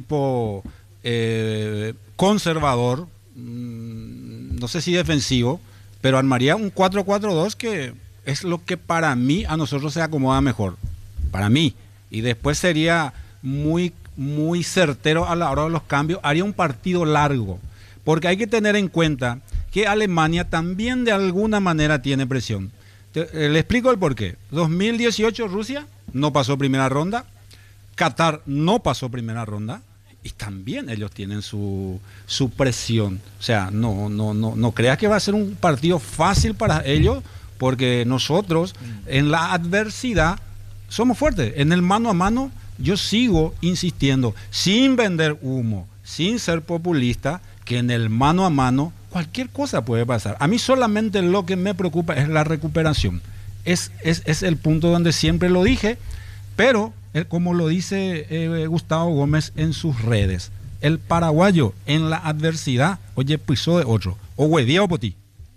equipo conservador, no sé si defensivo, pero armaría un 4-4-2 que es lo que para mí a nosotros se acomoda mejor, para mí, y después sería muy, muy certero a la hora de los cambios, haría un partido largo, porque hay que tener en cuenta que Alemania también de alguna manera tiene presión. Le explico el porqué. 2018 Rusia no pasó primera ronda, Qatar no pasó primera ronda, y también ellos tienen su presión. O sea, no creas que va a ser un partido fácil para ellos, porque nosotros en la adversidad somos fuertes. En el mano a mano yo sigo insistiendo, sin vender humo, sin ser populista, que en el mano a mano cualquier cosa puede pasar. A mí solamente lo que me preocupa es la recuperación. Es el punto donde siempre lo dije, pero como lo dice Gustavo Gómez en sus redes, el paraguayo en la adversidad, oye, pisó de otro, o huevía o potí.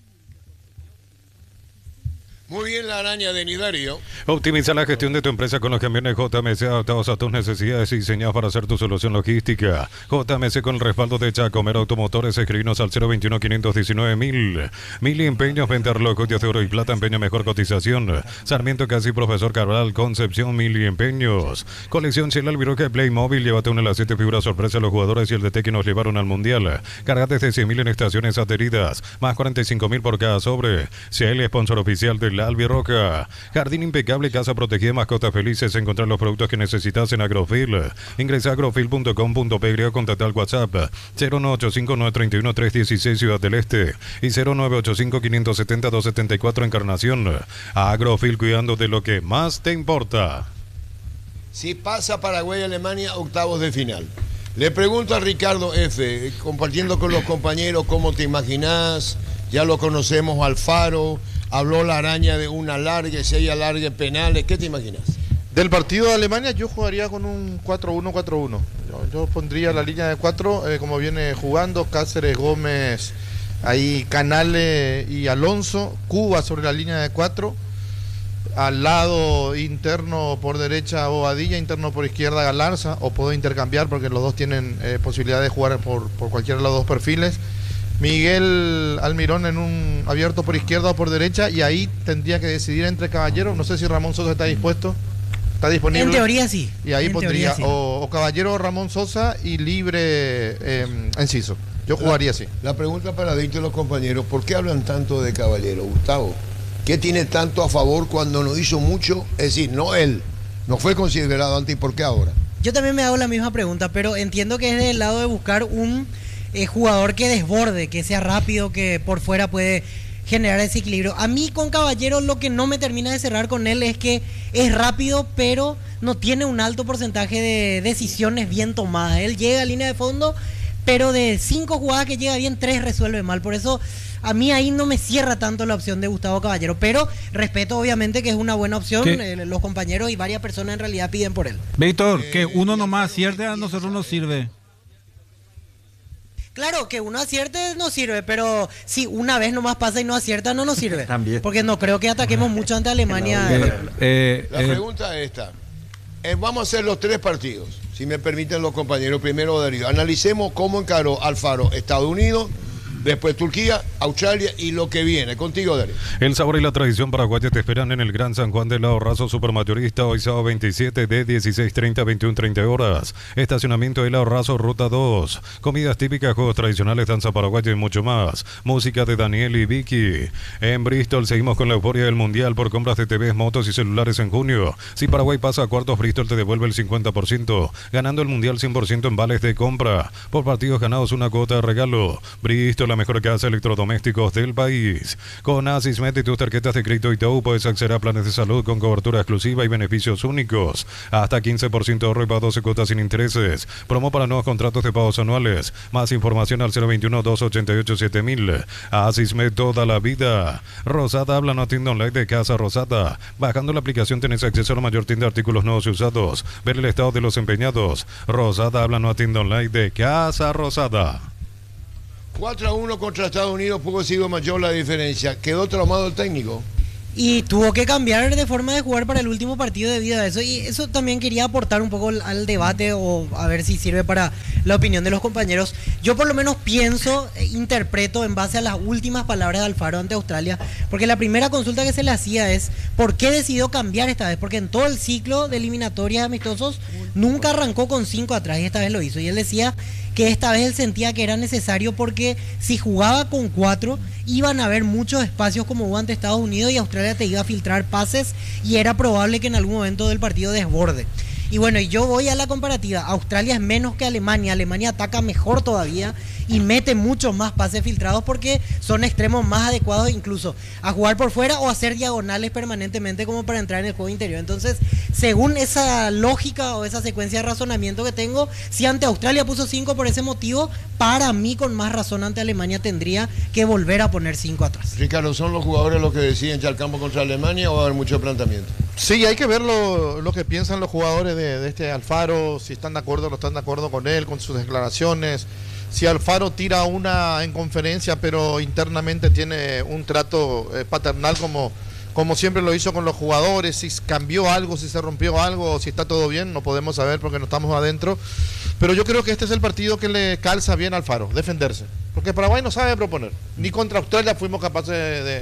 Muy bien la araña de Nidario. Optimiza la gestión de tu empresa con los camiones JMC adaptados a tus necesidades y diseñados para hacer tu solución logística. JMC con el respaldo de Chacomero Automotores. Escribinos al 021-519-1000. Mili Empeños, venta relojes de oro y plata, empeño mejor cotización. Sarmiento Casi, Profesor Cabral, Concepción, Mili Empeños. Colección Cielo Albiroca Playmobil. Llévate una de las 7 figuras sorpresa a los jugadores y el DT que nos llevaron al Mundial. Cargate de 100.000 en estaciones adheridas. Más 45.000 por cada sobre. Ciel, sponsor oficial de Albirroca. Jardín impecable, casa protegida, mascotas felices. Encontrar los productos que necesitas en Agrofil. Ingresa a agrofil.com.pe o contacta al WhatsApp 0985-931-316 Ciudad del Este y 0985-570-274 Encarnación. Agrofil, cuidando de lo que más te importa. Si pasa Paraguay-Alemania, octavos de final. Le pregunto a Ricardo F., compartiendo con los compañeros, ¿cómo te imaginás? Ya lo conocemos, Alfaro. Habló la araña de un alargue, si hay alargue penales, ¿qué te imaginas? Del partido de Alemania yo jugaría con un 4-1-4-1. Yo pondría la línea de 4 como viene jugando, Cáceres, Gómez, ahí Canales y Alonso, Cuba sobre la línea de 4, al lado interno por derecha Bobadilla, interno por izquierda Galarza, o puedo intercambiar porque los dos tienen posibilidad de jugar por cualquiera de los dos perfiles. Miguel Almirón en un abierto por izquierda o por derecha, y ahí tendría que decidir entre Caballero. No sé si Ramón Sosa está dispuesto, está disponible. En teoría sí. Y ahí en pondría sí. o Caballero o Ramón Sosa y libre Enciso. Yo jugaría así. La pregunta para Dito y los compañeros, ¿por qué hablan tanto de Caballero, Gustavo? ¿Qué tiene tanto a favor cuando no hizo mucho? Es decir, no él, no fue considerado antes, ¿y por qué ahora? Yo también me hago la misma pregunta, pero entiendo que es del lado de buscar un jugador que desborde, que sea rápido, que por fuera puede generar ese equilibrio. A mí con Caballero lo que no me termina de cerrar con él es que es rápido, pero no tiene un alto porcentaje de decisiones bien tomadas. Él llega a línea de fondo, pero de 5 jugadas que llega bien, 3 resuelve mal. Por eso a mí ahí no me cierra tanto la opción de Gustavo Caballero, pero respeto obviamente que es una buena opción. Los compañeros y varias personas en realidad piden por él. Víctor, que uno nomás acierte a nosotros nos sirve. Claro, que uno acierte no sirve, pero si una vez nomás pasa y no acierta, no nos sirve. También. Porque no creo que ataquemos mucho ante Alemania. La pregunta es esta. Vamos a hacer los 3 partidos, si me permiten los compañeros. Primero, Darío, analicemos cómo encaró Alfaro Estados Unidos, después Turquía, Australia y lo que viene. Contigo, Darío. El sabor y la tradición paraguaya te esperan en el Gran San Juan del Ahorrazo Supermayorista hoy sábado 27 de 16:30 a 21:30 horas. Estacionamiento del Ahorrazo Ruta 2. Comidas típicas, juegos tradicionales, danza paraguaya y mucho más. Música de Daniel y Vicky. En Bristol seguimos con la euforia del Mundial por compras de TVs, motos y celulares en junio. Si Paraguay pasa a cuartos, Bristol te devuelve el 50%, ganando el Mundial 100% en vales de compra. Por partidos ganados, una cuota de regalo. Bristol, la mejor casa de electrodomésticos del país. Con Asismet y tus tarjetas de crédito Itaú puedes acceder a planes de salud con cobertura exclusiva y beneficios únicos. Hasta 15% de ahorro y para 12 cuotas sin intereses. Promo para nuevos contratos de pagos anuales. Más información al 021-288-7000. Asismet, toda la vida. Rosada, habla no tienda online de Casa Rosada. Bajando la aplicación tenés acceso a la mayor tienda de artículos nuevos y usados. Ver el estado de los empeñados. Rosada, habla no tienda online de Casa Rosada. 4-1 contra Estados Unidos, poco ha sido mayor la diferencia. ¿Quedó traumado el técnico? Y tuvo que cambiar de forma de jugar para el último partido debido a eso. Y eso también quería aportar un poco al debate o a ver si sirve para la opinión de los compañeros. Yo por lo menos pienso, interpreto en base a las últimas palabras de Alfaro ante Australia. Porque la primera consulta que se le hacía es ¿por qué decidió cambiar esta vez? Porque en todo el ciclo de eliminatorias amistosos nunca arrancó con 5 atrás y esta vez lo hizo. Y él decía que esta vez él sentía que era necesario porque si jugaba con 4 iban a haber muchos espacios como hubo ante Estados Unidos y Australia te iba a filtrar pases y era probable que en algún momento del partido desborde. Y bueno, yo voy a la comparativa. Australia es menos que Alemania. Alemania ataca mejor todavía y mete muchos más pases filtrados porque son extremos más adecuados incluso a jugar por fuera o a hacer diagonales permanentemente como para entrar en el juego interior. Entonces, según esa lógica o esa secuencia de razonamiento que tengo, si ante Australia puso 5 por ese motivo, para mí con más razón ante Alemania tendría que volver a poner 5 atrás. Ricardo, ¿son los jugadores los que deciden ya el campo contra Alemania o va a haber mucho planteamiento? Sí, hay que ver lo que piensan los jugadores de este Alfaro, si están de acuerdo o no están de acuerdo con él, con sus declaraciones. Si Alfaro tira una en conferencia, pero internamente tiene un trato paternal como siempre lo hizo con los jugadores, si cambió algo, si se rompió algo, si está todo bien, no podemos saber porque no estamos adentro. Pero yo creo que este es el partido que le calza bien a Alfaro, defenderse. Porque Paraguay no sabe proponer. Ni contra Australia fuimos capaces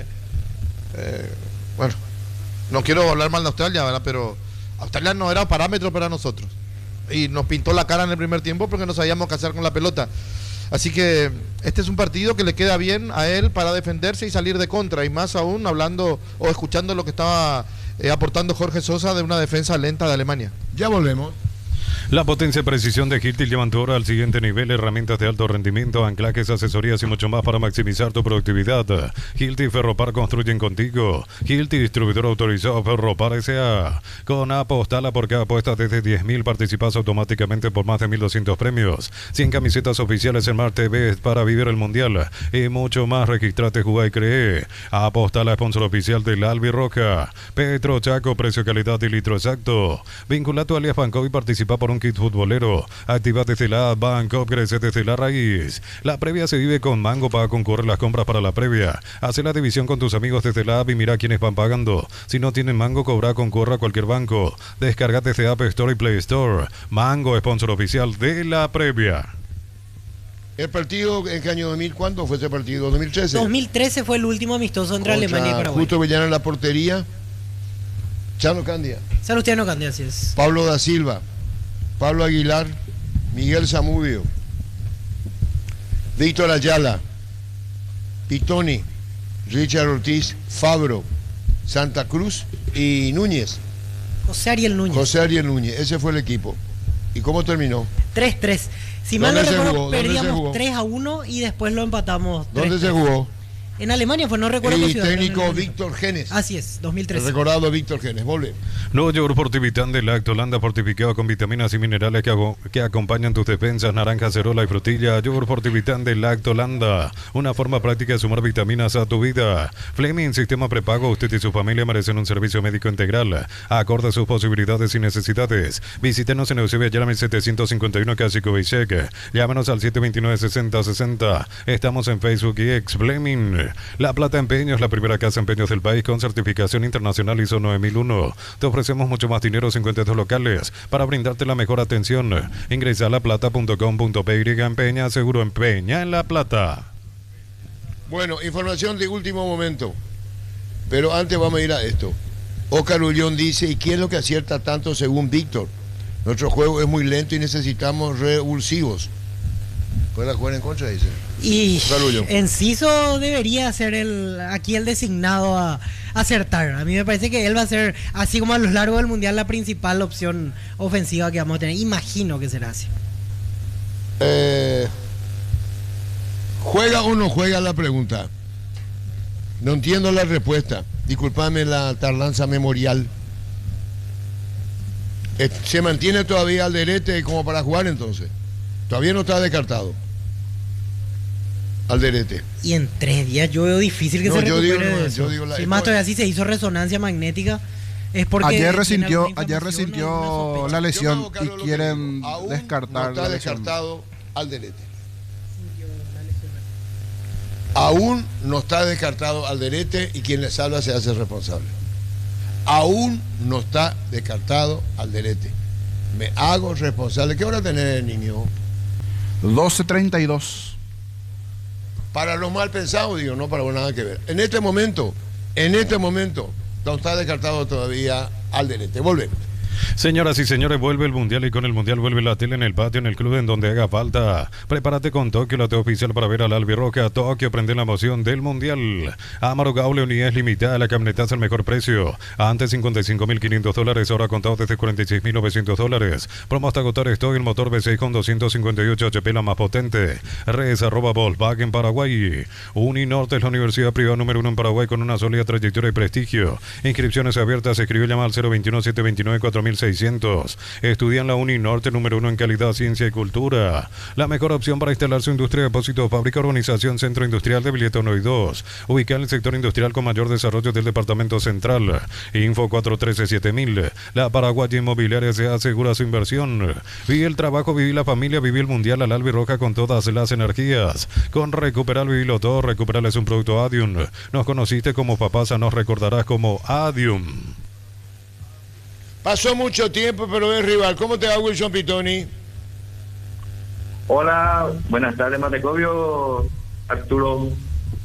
bueno, no quiero hablar mal de Australia, ¿verdad? Pero Australia no era parámetro para nosotros. Y nos pintó la cara en el primer tiempo porque no sabíamos qué hacer con la pelota. Así que este es un partido que le queda bien a él para defenderse y salir de contra. Y más aún hablando o escuchando lo que estaba aportando Jorge Sosa de una defensa lenta de Alemania. Ya volvemos. La potencia y precisión de Hilti llevan tu hora al siguiente nivel. Herramientas de alto rendimiento, anclajes, asesorías y mucho más para maximizar tu productividad. Hilti y Ferropar construyen contigo. Hilti, distribuidor autorizado Ferropar S.A. Con Apostala, porque apuestas desde 10.000 participas automáticamente por más de 1.200 premios. 100 camisetas oficiales en Smart TV para vivir el Mundial. Y mucho más. Registrate, jugá y cree. Apostala, sponsor oficial del Albirroja. Petro Chaco, precio, calidad y litro exacto. Vincula tu alias Banco y participa por un kit futbolero. Activa desde la Banco, crece desde la raíz. La previa se vive con Mango para concurrir las compras para la previa. Hace la división con tus amigos desde la app y mira quiénes van pagando. Si no tienen Mango, cobra, concurra a cualquier banco. Descarga desde App Store y Play Store. Mango, sponsor oficial de la previa. ¿El partido en qué año 2000? ¿Cuándo fue ese partido? ¿2013? 2013 fue el último amistoso entre Alemania y Paraguay. Justo Villano en la portería. Chano Candia. Salustiano Candia, así es. Pablo da Silva. Pablo Aguilar, Miguel Zamudio, Víctor Ayala, Pitoni, Richard Ortiz, Fabro, Santa Cruz y Núñez. José Ariel Núñez. José Ariel Núñez, ese fue el equipo. ¿Y cómo terminó? 3-3. Si mal no recuerdo, ¿Dónde perdíamos 3-1 y después lo empatamos 3-3. ¿Dónde se jugó? En Alemania fue, no recuerdo qué El ciudad. técnico Víctor Genes. Así es, 2013. El recordado Víctor Genes. Volve. Nuevo yogur Fortivitán de Lactolanda, fortificado con vitaminas y minerales que acompañan tus defensas. Naranja, cerola y frutilla. Yogur Fortivitán de Lactolanda, una forma práctica de sumar vitaminas a tu vida. Fleming, sistema prepago. Usted y su familia merecen un servicio médico integral acorde a sus posibilidades y necesidades. Visítenos en Eusebio Ayala 1751 Casico Beisek. Llámenos al 729-6060. Estamos en Facebook y ex Fleming. La Plata Empeños, la primera casa de empeños del país con certificación internacional ISO 9001. Te ofrecemos mucho más dinero sin cuentas locales para brindarte la mejor atención. Ingresa a laplata.com.py. Empeña, seguro empeña en La Plata. Bueno, información de último momento. Pero antes vamos a ir a esto. Óscar Ullón dice, ¿y quién es lo que acierta tanto según Víctor? Nuestro juego es muy lento y necesitamos revulsivos. ¿Puede jugar en contra? Dice. Y Enciso debería ser aquí el designado a acertar. A mí me parece que él va a ser, así como a lo largo del Mundial, la principal opción ofensiva que vamos a tener. Imagino que será así. ¿Juega o no juega la pregunta? No entiendo la respuesta. Disculpame la tardanza memorial. ¿Se mantiene todavía Alderete como para jugar entonces? Todavía no está descartado. Alderete. Y en 3 días yo veo difícil que se recupere de eso. Si más todavía sí se hizo resonancia magnética, es porque ayer resintió la lesión y quieren descartar. No está descartado Alderete. Aún no está descartado Alderete y quien les habla se hace responsable. Aún no está descartado Alderete. Me hago responsable. ¿Qué hora tenés, niño? 12:32. Para los mal pensados, digo, no para nada que ver. En este momento, no está descartado todavía Alderete. Volvemos. Señoras y señores, vuelve el Mundial y con el Mundial vuelve la tele en el patio, en el club, en donde haga falta. Prepárate con Tokio, la tele oficial para ver al Albirroja. Tokio, prende la emoción del Mundial. Amaro Gaule, unidades limitadas, la camionetaza al mejor precio. Antes $55.500, ahora contado desde $46.900. Promo hasta agotar estoy, el motor V6 con 258 HP, la más potente. Res @ Volkswagen Paraguay. Uninorte es la universidad privada número 1 en Paraguay con una sólida trayectoria y prestigio. Inscripciones abiertas, escribió llamar al 021-729-4600. Estudia en la Uninorte, número 1 en calidad, ciencia y cultura. La mejor opción para instalar su industria, depósito, fábrica, organización, centro industrial de Villeta 1 y 2. Ubicada en el sector industrial con mayor desarrollo del departamento central. Info 413-7000. La Paraguaya Inmobiliaria se asegura su inversión. Viví el trabajo, viví la familia, viví el Mundial al Albirroja con todas las energías. Con Recuperar, vivilo todo. Recuperar es un producto Adium. Nos conociste como Papasa, nos recordarás como Adium. Pasó mucho tiempo, pero es rival. ¿Cómo te va, Wilson Pitoni? Hola, buenas tardes, Matecobio, Arturo.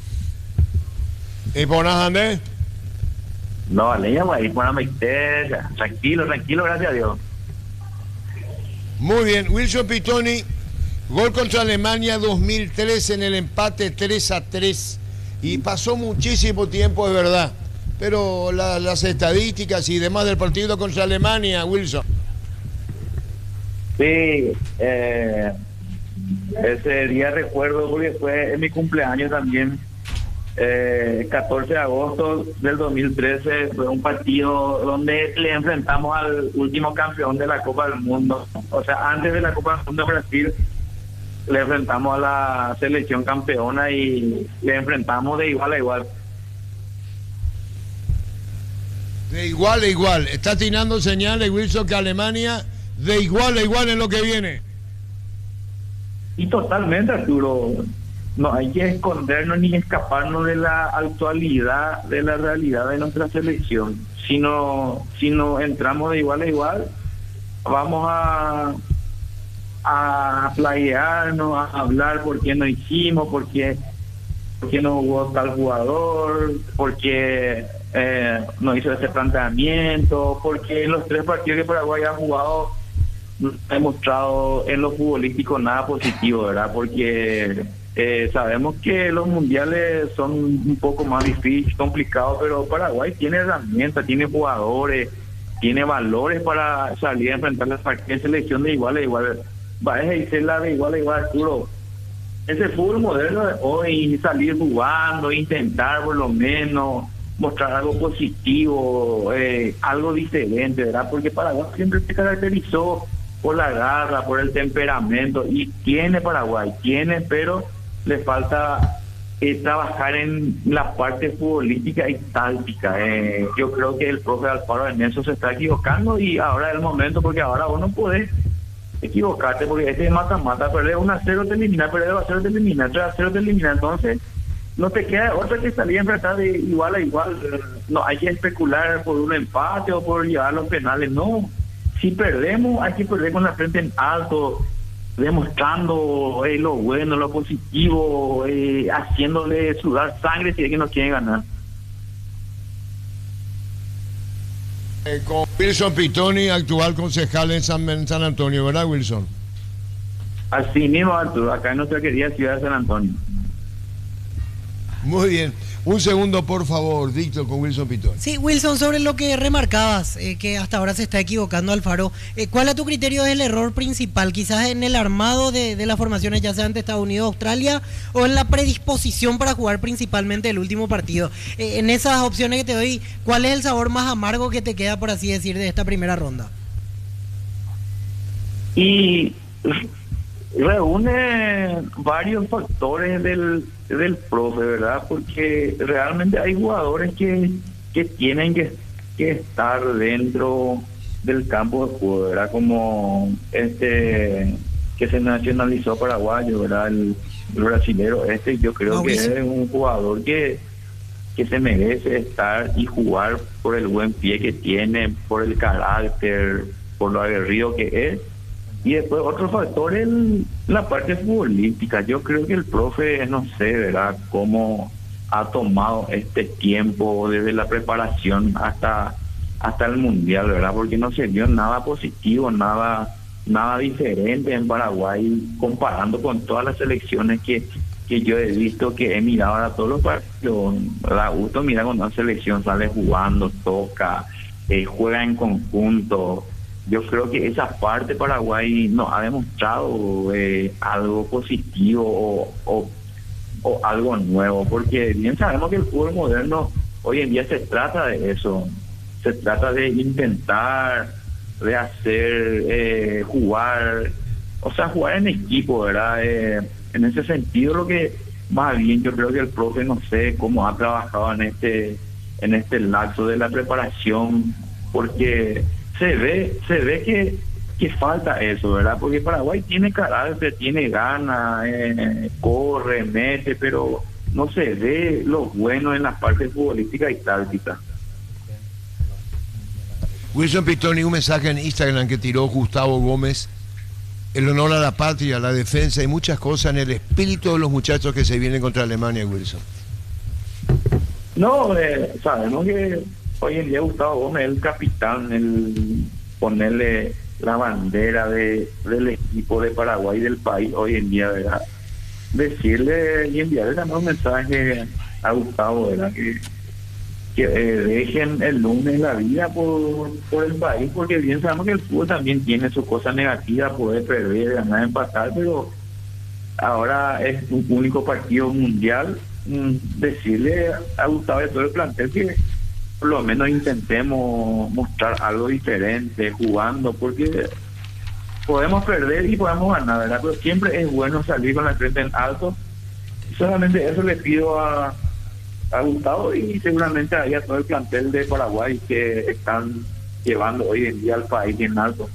¿Y por nada, Andrés? No, leña, güey, tranquilo, gracias a Dios. Muy bien, Wilson Pitoni, gol contra Alemania 2013 en el empate 3-3. Y pasó muchísimo tiempo, es verdad. Pero las estadísticas y demás del partido contra Alemania, Wilson. Sí, ese día recuerdo porque fue en mi cumpleaños también. 14 de agosto del 2013 fue un partido donde le enfrentamos al último campeón de la Copa del Mundo. O sea, antes de la Copa del Mundo de Brasil, le enfrentamos a la selección campeona y le enfrentamos de igual a igual. De igual a igual. Está tirando señales, Wilson, que Alemania de igual a igual en lo que viene. Y totalmente, Arturo. No hay que escondernos ni escaparnos de la actualidad, de la realidad de nuestra selección. Si no entramos de igual a igual, vamos a playarnos, a hablar por qué no hicimos, por qué no hubo tal jugador, por qué no hizo ese planteamiento, porque en los 3 partidos que Paraguay ha jugado no ha demostrado en lo futbolístico nada positivo, ¿verdad? Porque sabemos que los mundiales son un poco más difíciles, complicados, pero Paraguay tiene herramientas, tiene jugadores, tiene valores para salir a enfrentar la selección de igual a igual. Va a ejercerla de igual a igual, Arturo. Ese fútbol moderno de hoy, salir jugando, intentar por lo menos mostrar algo positivo, algo diferente, ¿verdad? Porque Paraguay siempre se caracterizó por la garra, por el temperamento, y Paraguay tiene, pero le falta trabajar en la parte futbolística y táctica. Yo creo que el profe Alfaro en eso se está equivocando y ahora es el momento, porque ahora vos no podés equivocarte, porque este es mata-mata, perder 1-0 te elimina, perder 2-0 te elimina, 3-0 te elimina, entonces no te queda otra que salir a enfrentar de igual a igual. No hay que especular por un empate o por llevar los penales, no. Si perdemos, hay que perder con la frente en alto, demostrando lo bueno, lo positivo, haciéndole sudar sangre si es que nos quieren ganar. Con Wilson Pitoni, actual concejal en San Antonio, ¿verdad, Wilson? Así mismo, Arturo, acá en nuestra querida ciudad de San Antonio. Muy bien. Un segundo, por favor, Víctor, con Wilson Pitoni. Sí, Wilson, sobre lo que remarcabas, que hasta ahora se está equivocando Alfaro, ¿cuál a tu criterio es el error principal? Quizás en el armado de las formaciones, ya sea ante Estados Unidos, Australia, o en la predisposición para jugar principalmente el último partido. En esas opciones que te doy, ¿cuál es el sabor más amargo que te queda, por así decir, de esta primera ronda? Y reúne varios factores del profe, ¿verdad? Porque realmente hay jugadores que tienen que estar dentro del campo de juego, ¿verdad? Como que se nacionalizó paraguayo, ¿verdad? El brasilero yo creo Mauricio. que es un jugador que se merece estar y jugar por el buen pie que tiene, por el carácter, por lo aguerrido que es. Y después otro factor es la parte futbolística. Yo creo que el profe, no sé, ¿verdad?, cómo ha tomado este tiempo desde la preparación hasta el Mundial, ¿verdad? Porque no se vio nada positivo, nada diferente en Paraguay, comparando con todas las selecciones que yo he visto, que he mirado a todos los partidos. Da gusto, mira, cuando una selección sale jugando, toca, juega en conjunto. Yo creo que esa parte Paraguay nos ha demostrado algo positivo o algo nuevo, porque bien sabemos que el fútbol moderno hoy en día se trata de eso, se trata de intentar, de hacer, jugar en equipo, ¿verdad? En ese sentido, lo que más bien yo creo que el profe, no sé cómo ha trabajado en este lapso de la preparación, porque se ve que falta eso, ¿verdad? Porque Paraguay tiene carácter, tiene ganas, corre, mete, pero no se ve lo bueno en las partes futbolísticas y tácticas. Wilson Pitoni, un mensaje en Instagram que tiró Gustavo Gómez: el honor a la patria, la defensa y muchas cosas en el espíritu de los muchachos que se vienen contra Alemania, Wilson. No, sabemos que hoy en día Gustavo Gómez es el capitán, el ponerle la bandera del equipo de Paraguay, del país hoy en día, ¿verdad? Decirle y enviarle también un mensaje a Gustavo, ¿verdad? Que dejen el lunes la vida por el país, porque bien sabemos que el fútbol también tiene sus cosas negativas, poder perder, ganar, empatar, pero ahora es un único partido mundial. Decirle a Gustavo y a todo el plantel que por lo menos intentemos mostrar algo diferente jugando, porque podemos perder y podemos ganar, ¿verdad? Pero siempre es bueno salir con la frente en alto. Solamente eso le pido a Gustavo y seguramente a todo el plantel de Paraguay que están llevando hoy en día al país en alto.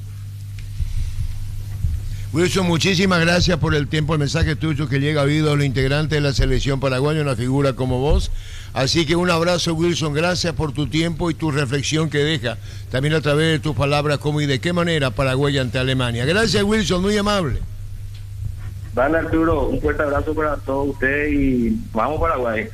Wilson, muchísimas gracias por el tiempo, el mensaje tuyo que llega a oídos los integrantes de la selección paraguaya, una figura como vos. Así que un abrazo, Wilson, gracias por tu tiempo y tu reflexión que deja, también a través de tus palabras, cómo y de qué manera Paraguay ante Alemania. Gracias, Wilson, muy amable. Dale, Arturo, un fuerte abrazo para todos ustedes y vamos Paraguay.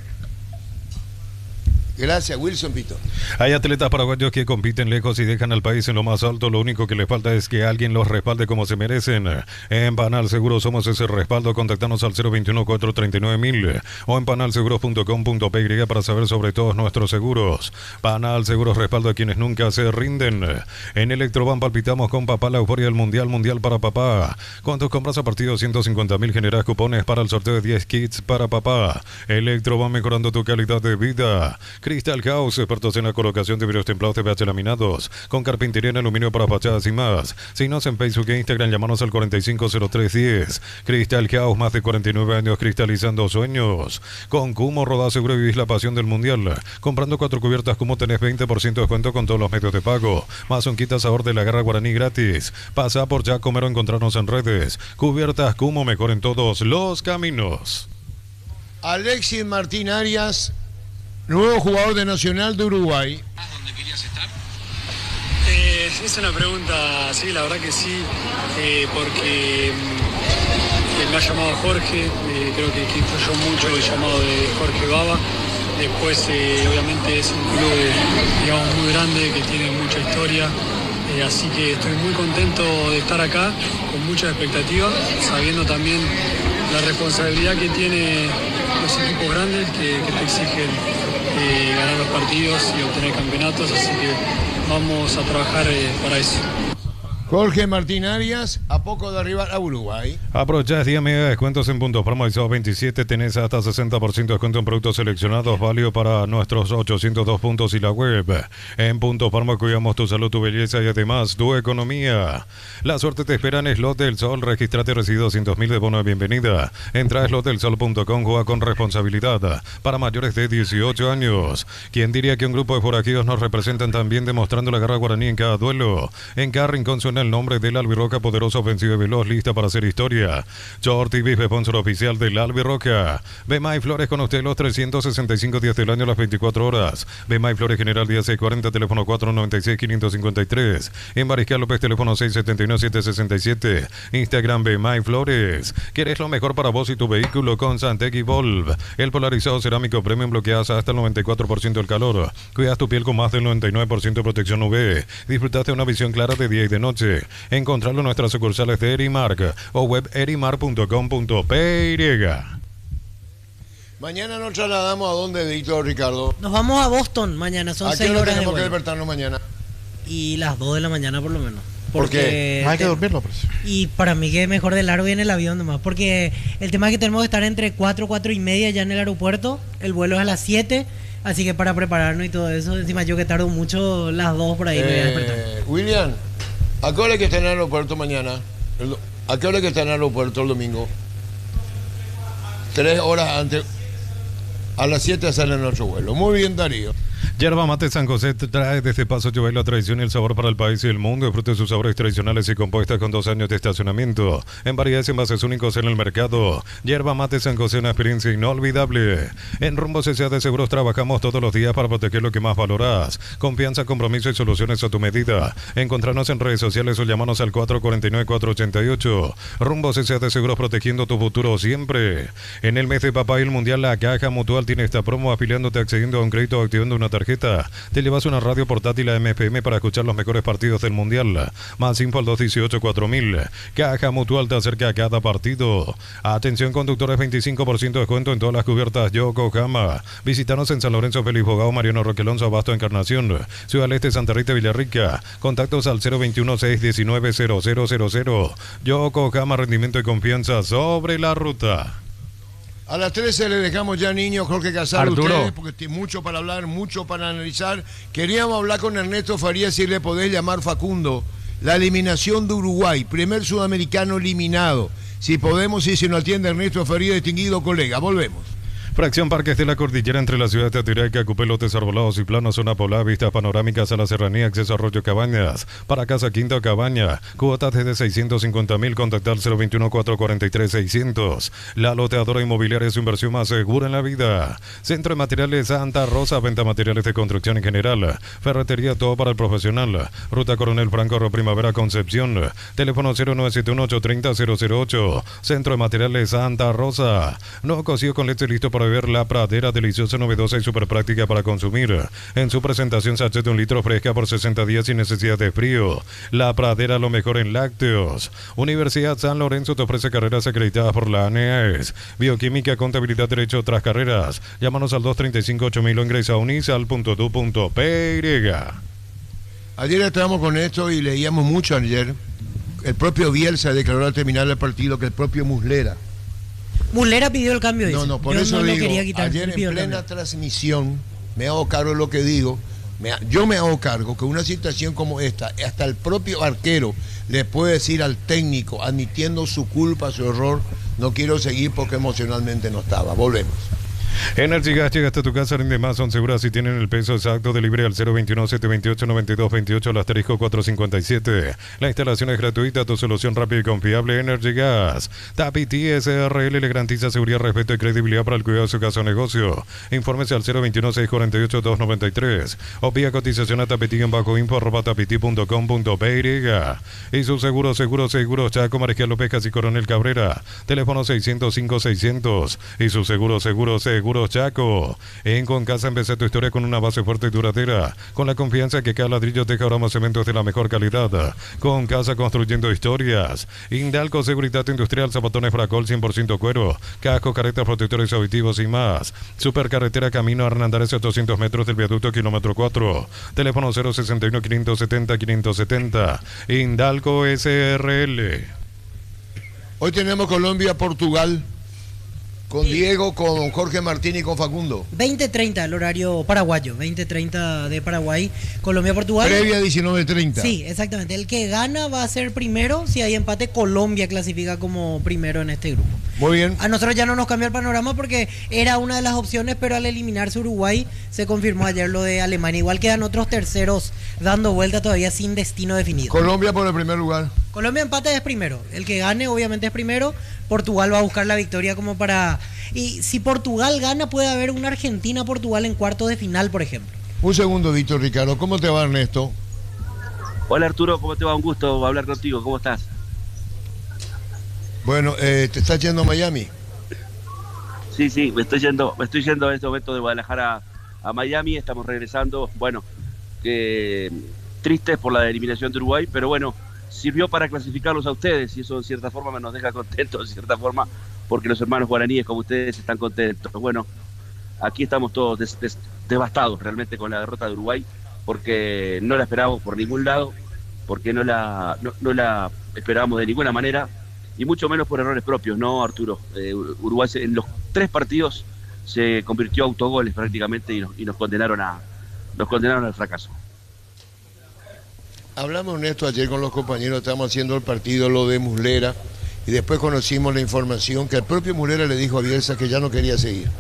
Gracias, Wilson Pito. Hay atletas paraguayos que compiten lejos y dejan al país en lo más alto. Lo único que les falta es que alguien los respalde como se merecen. En Panal Seguros somos ese respaldo. Contactanos al 021-439-1000 o en panalseguros.com.py para saber sobre todos nuestros seguros. Panal Seguros, respaldo a quienes nunca se rinden. En Electroban palpitamos con papá la euforia del mundial para papá. Con tus compras a partir de 250.000 generas cupones para el sorteo de 10 kits para papá. Electroban, mejorando tu calidad de vida. Crystal House, expertos en la colocación de vidrios templados de PH laminados, con carpintería en aluminio para fachadas y más. Síguenos en Facebook e Instagram, llamanos al 450310. Crystal House, más de 49 años cristalizando sueños. Con Cumo, rodá seguro y vivís la pasión del mundial. Comprando 4 cubiertas Cumo tenés 20% de descuento con todos los medios de pago. Más un kit sabor de la Garra Guaraní gratis. Pasa por Ya Comer o encontrarnos en redes. Cubiertas Cumo, mejor en todos los caminos. Alexis Martín Arias, nuevo jugador de Nacional de Uruguay. ¿Dónde querías estar? Es una pregunta, sí, la verdad que sí, porque me ha llamado Jorge, creo que influyó mucho el llamado de Jorge Baba. Después, obviamente, es un club, digamos, muy grande, que tiene mucha historia. Así que estoy muy contento de estar acá, con mucha expectativa, sabiendo también la responsabilidad que tienen los equipos grandes que te exigen ganar los partidos y obtener campeonatos, así que vamos a trabajar para eso. Jorge Martín Arias, a poco de arribar a Uruguay. Aprovechás día media de descuentos en puntos promo. El sábado 27 tenés hasta 60% de descuento en productos seleccionados, válido para nuestros 802 puntos y la web. En Puntos Promo cuidamos tu salud, tu belleza y además tu economía. La suerte te espera en Slot del Sol. Registrate y recibe 200.000 de bono de bienvenida. Entra a slotdelsol.com, juega con responsabilidad. Para mayores de 18 años. ¿Quién diría que un grupo de forajidos nos representan también, demostrando la garra guaraní en cada duelo? En cada rincón suena suena el nombre del Albirroca, poderoso, ofensivo y veloz, lista para hacer historia. Shorty Beef, sponsor oficial del Albirroca. Bemay Flores con usted los 365 días del año, las 24 horas. Bemay Flores General, día 640, teléfono 496-553. En Mariscal López, teléfono 671-767. Instagram Bemay Flores. ¿Quieres lo mejor para vos y tu vehículo? Con Santec Evolve. El polarizado cerámico premium bloqueas hasta el 94% del calor. Cuidas tu piel con más del 99% de protección UV. Disfrutaste una visión clara de día y de noche. Encontrarlo en nuestras sucursales de Erimark o web erimark.com.py. Mañana nos trasladamos a dónde, Víctor, Ricardo. Nos vamos a Boston mañana, son ¿A qué 6 hora horas de tenemos que vuelo. despertarnos mañana? Y las 2 de la mañana por lo menos. ¿Por qué? Hay que dormirlo, pues. Y para mí que mejor de largo viene el avión nomás, porque el tema es que tenemos que estar entre 4 y media ya en el aeropuerto, el vuelo es a las 7, así que para prepararnos y todo eso, encima yo que tardo mucho, las 2 por ahí me voy a despertar. William, ¿a qué hora hay que estar en el aeropuerto mañana? ¿A qué hora hay que estar en el aeropuerto el domingo? 3 horas antes. A las 7 sale nuestro vuelo. Muy bien, Darío. Yerba Mate San José trae desde Paso Llobel la tradición y el sabor para el país y el mundo. Disfrute de sus sabores tradicionales y compuestas con 2 años de estacionamiento. En variedades y envases únicos en el mercado. Yerba Mate San José, una experiencia inolvidable. En Rumbo CCA de Seguros trabajamos todos los días para proteger lo que más valoras. Confianza, compromiso y soluciones a tu medida. Encontrarnos en redes sociales o llamarnos al 449-488. Rumbo CCA de Seguros, protegiendo tu futuro siempre. En el mes de papá y el mundial, la Caja Mutual tiene esta promo: afiliándote, accediendo a un crédito o activando una tarjeta. Te llevas una radio portátil a MFM para escuchar los mejores partidos del mundial. Más info al 218-4000. Caja Mutual te acerca a cada partido. Atención conductores, 25% de descuento en todas las cubiertas Yokohama. Visítanos en San Lorenzo, Félix Bogado, Mariano Roque Alonso, Abasto, Encarnación, Ciudad del Este, Santa Rita, Villarrica. Contactos al 021-619-0000. Yokohama, rendimiento y confianza sobre la ruta. A las 13 le dejamos ya, niño Jorge Casal, Arturo. ustedes, porque tiene mucho para hablar, mucho para analizar. Queríamos hablar con Ernesto Farías, si le podés llamar Facundo. La eliminación de Uruguay, primer sudamericano eliminado. Si podemos, si se nos atiende Ernesto Farías, distinguido colega. Volvemos. Fracción Parques de la Cordillera, entre la ciudad de Atiraca, Cupelotes, Arbolados y Planos, zona poblada, vistas panorámicas a la serranía, acceso a Arroyo Cabañas. Para casa Quinta o Cabaña, cuotas desde 650.000, contactar 021-443-600. La loteadora inmobiliaria es su inversión más segura en la vida. Centro de Materiales Santa Rosa, venta materiales de construcción en general. Ferretería, todo para el profesional. Ruta Coronel Franco, Primavera, Concepción. Teléfono 0971-830-008. Centro de Materiales Santa Rosa. No cocido con leche, listo para beber. La Pradera, deliciosa, novedosa y súper práctica para consumir. En su presentación, sachet de 1 litro, fresca por 60 días sin necesidad de frío. La Pradera, lo mejor en lácteos. Universidad San Lorenzo te ofrece carreras acreditadas por la ANEAES. Bioquímica, contabilidad, derecho, otras carreras. Llámanos al 235-8000 o ingresa a unisal.edu.py. Ayer estábamos con esto y leíamos mucho ayer. El propio Bielsa declaró al terminar el partido que el propio Muslera. Muslera pidió el cambio. No, dice. no, por Yo eso no lo digo, quería quitar, ayer él en pidió el plena cambio. transmisión me hago cargo de lo que digo. Yo me hago cargo que una situación como esta, hasta el propio arquero le puede decir al técnico, admitiendo su culpa, su error, no quiero seguir porque emocionalmente no estaba. Volvemos. Energy Gas llega hasta tu casa, rinde más, son seguras si tienen el peso exacto. Delivery al 021-728-9228, al asterisco 457. La instalación es gratuita, tu solución rápida y confiable. Energy Gas. Tapiti SRL le garantiza seguridad, respeto y credibilidad para el cuidado de su casa o negocio. Infórmese al 021-648-293 o vía cotización a tapiti-info@tapiti.com.py. Y su seguro Chaco, Mariscal López, Casi Coronel Cabrera. Teléfono 605-600. Y su seguro Chaco. En Concasa empecé tu historia con una base fuerte y duradera, con la confianza que cada ladrillo deja ahora más cementos de la mejor calidad. Concasa, construyendo historias. Indalco, seguridad industrial, zapatones Fracol 100% cuero, casco, caretas, protectores auditivos y más. Supercarretera Camino Hernandares, 800 metros del viaducto kilómetro 4. Teléfono 061-570-570. Indalco SRL. Hoy tenemos Colombia-Portugal. Con Diego, con Jorge Martín y con Facundo. 20:30 el horario paraguayo, 20:30 de Paraguay, Colombia-Portugal. Previa 19:30. Sí, exactamente. El que gana va a ser primero. Si hay empate, Colombia clasifica como primero en este grupo. Muy bien. A nosotros ya no nos cambió el panorama porque era una de las opciones, pero al eliminarse Uruguay se confirmó ayer lo de Alemania. Igual quedan otros terceros dando vuelta todavía sin destino definido. Colombia por el primer lugar. Colombia empate es primero. El que gane obviamente es primero. Portugal va a buscar la victoria como para... Y si Portugal gana puede haber una Argentina-Portugal en cuartos de final, por ejemplo. Un segundo, Víctor Ricardo. ¿Cómo te va, Ernesto? Hola Arturo, ¿cómo te va? Un gusto hablar contigo. ¿Cómo estás? Bueno, ¿te estás yendo a Miami? Sí, me estoy yendo en este momento de Guadalajara a Miami. Estamos regresando, bueno, tristes por la eliminación de Uruguay, pero bueno, sirvió para clasificarlos a ustedes y eso en cierta forma nos deja contentos, en cierta forma, porque los hermanos guaraníes como ustedes están contentos. Bueno, aquí estamos todos devastados realmente con la derrota de Uruguay, porque no la esperábamos por ningún lado, porque no la esperábamos de ninguna manera, y mucho menos por errores propios, ¿no, Arturo? Uruguay en los 3 partidos se convirtió a autogoles prácticamente y nos condenaron al fracaso. Hablamos, Ernesto, ayer con los compañeros, estábamos haciendo el partido, lo de Muslera, y después conocimos la información que el propio Muslera le dijo a Bielsa que ya no quería seguir.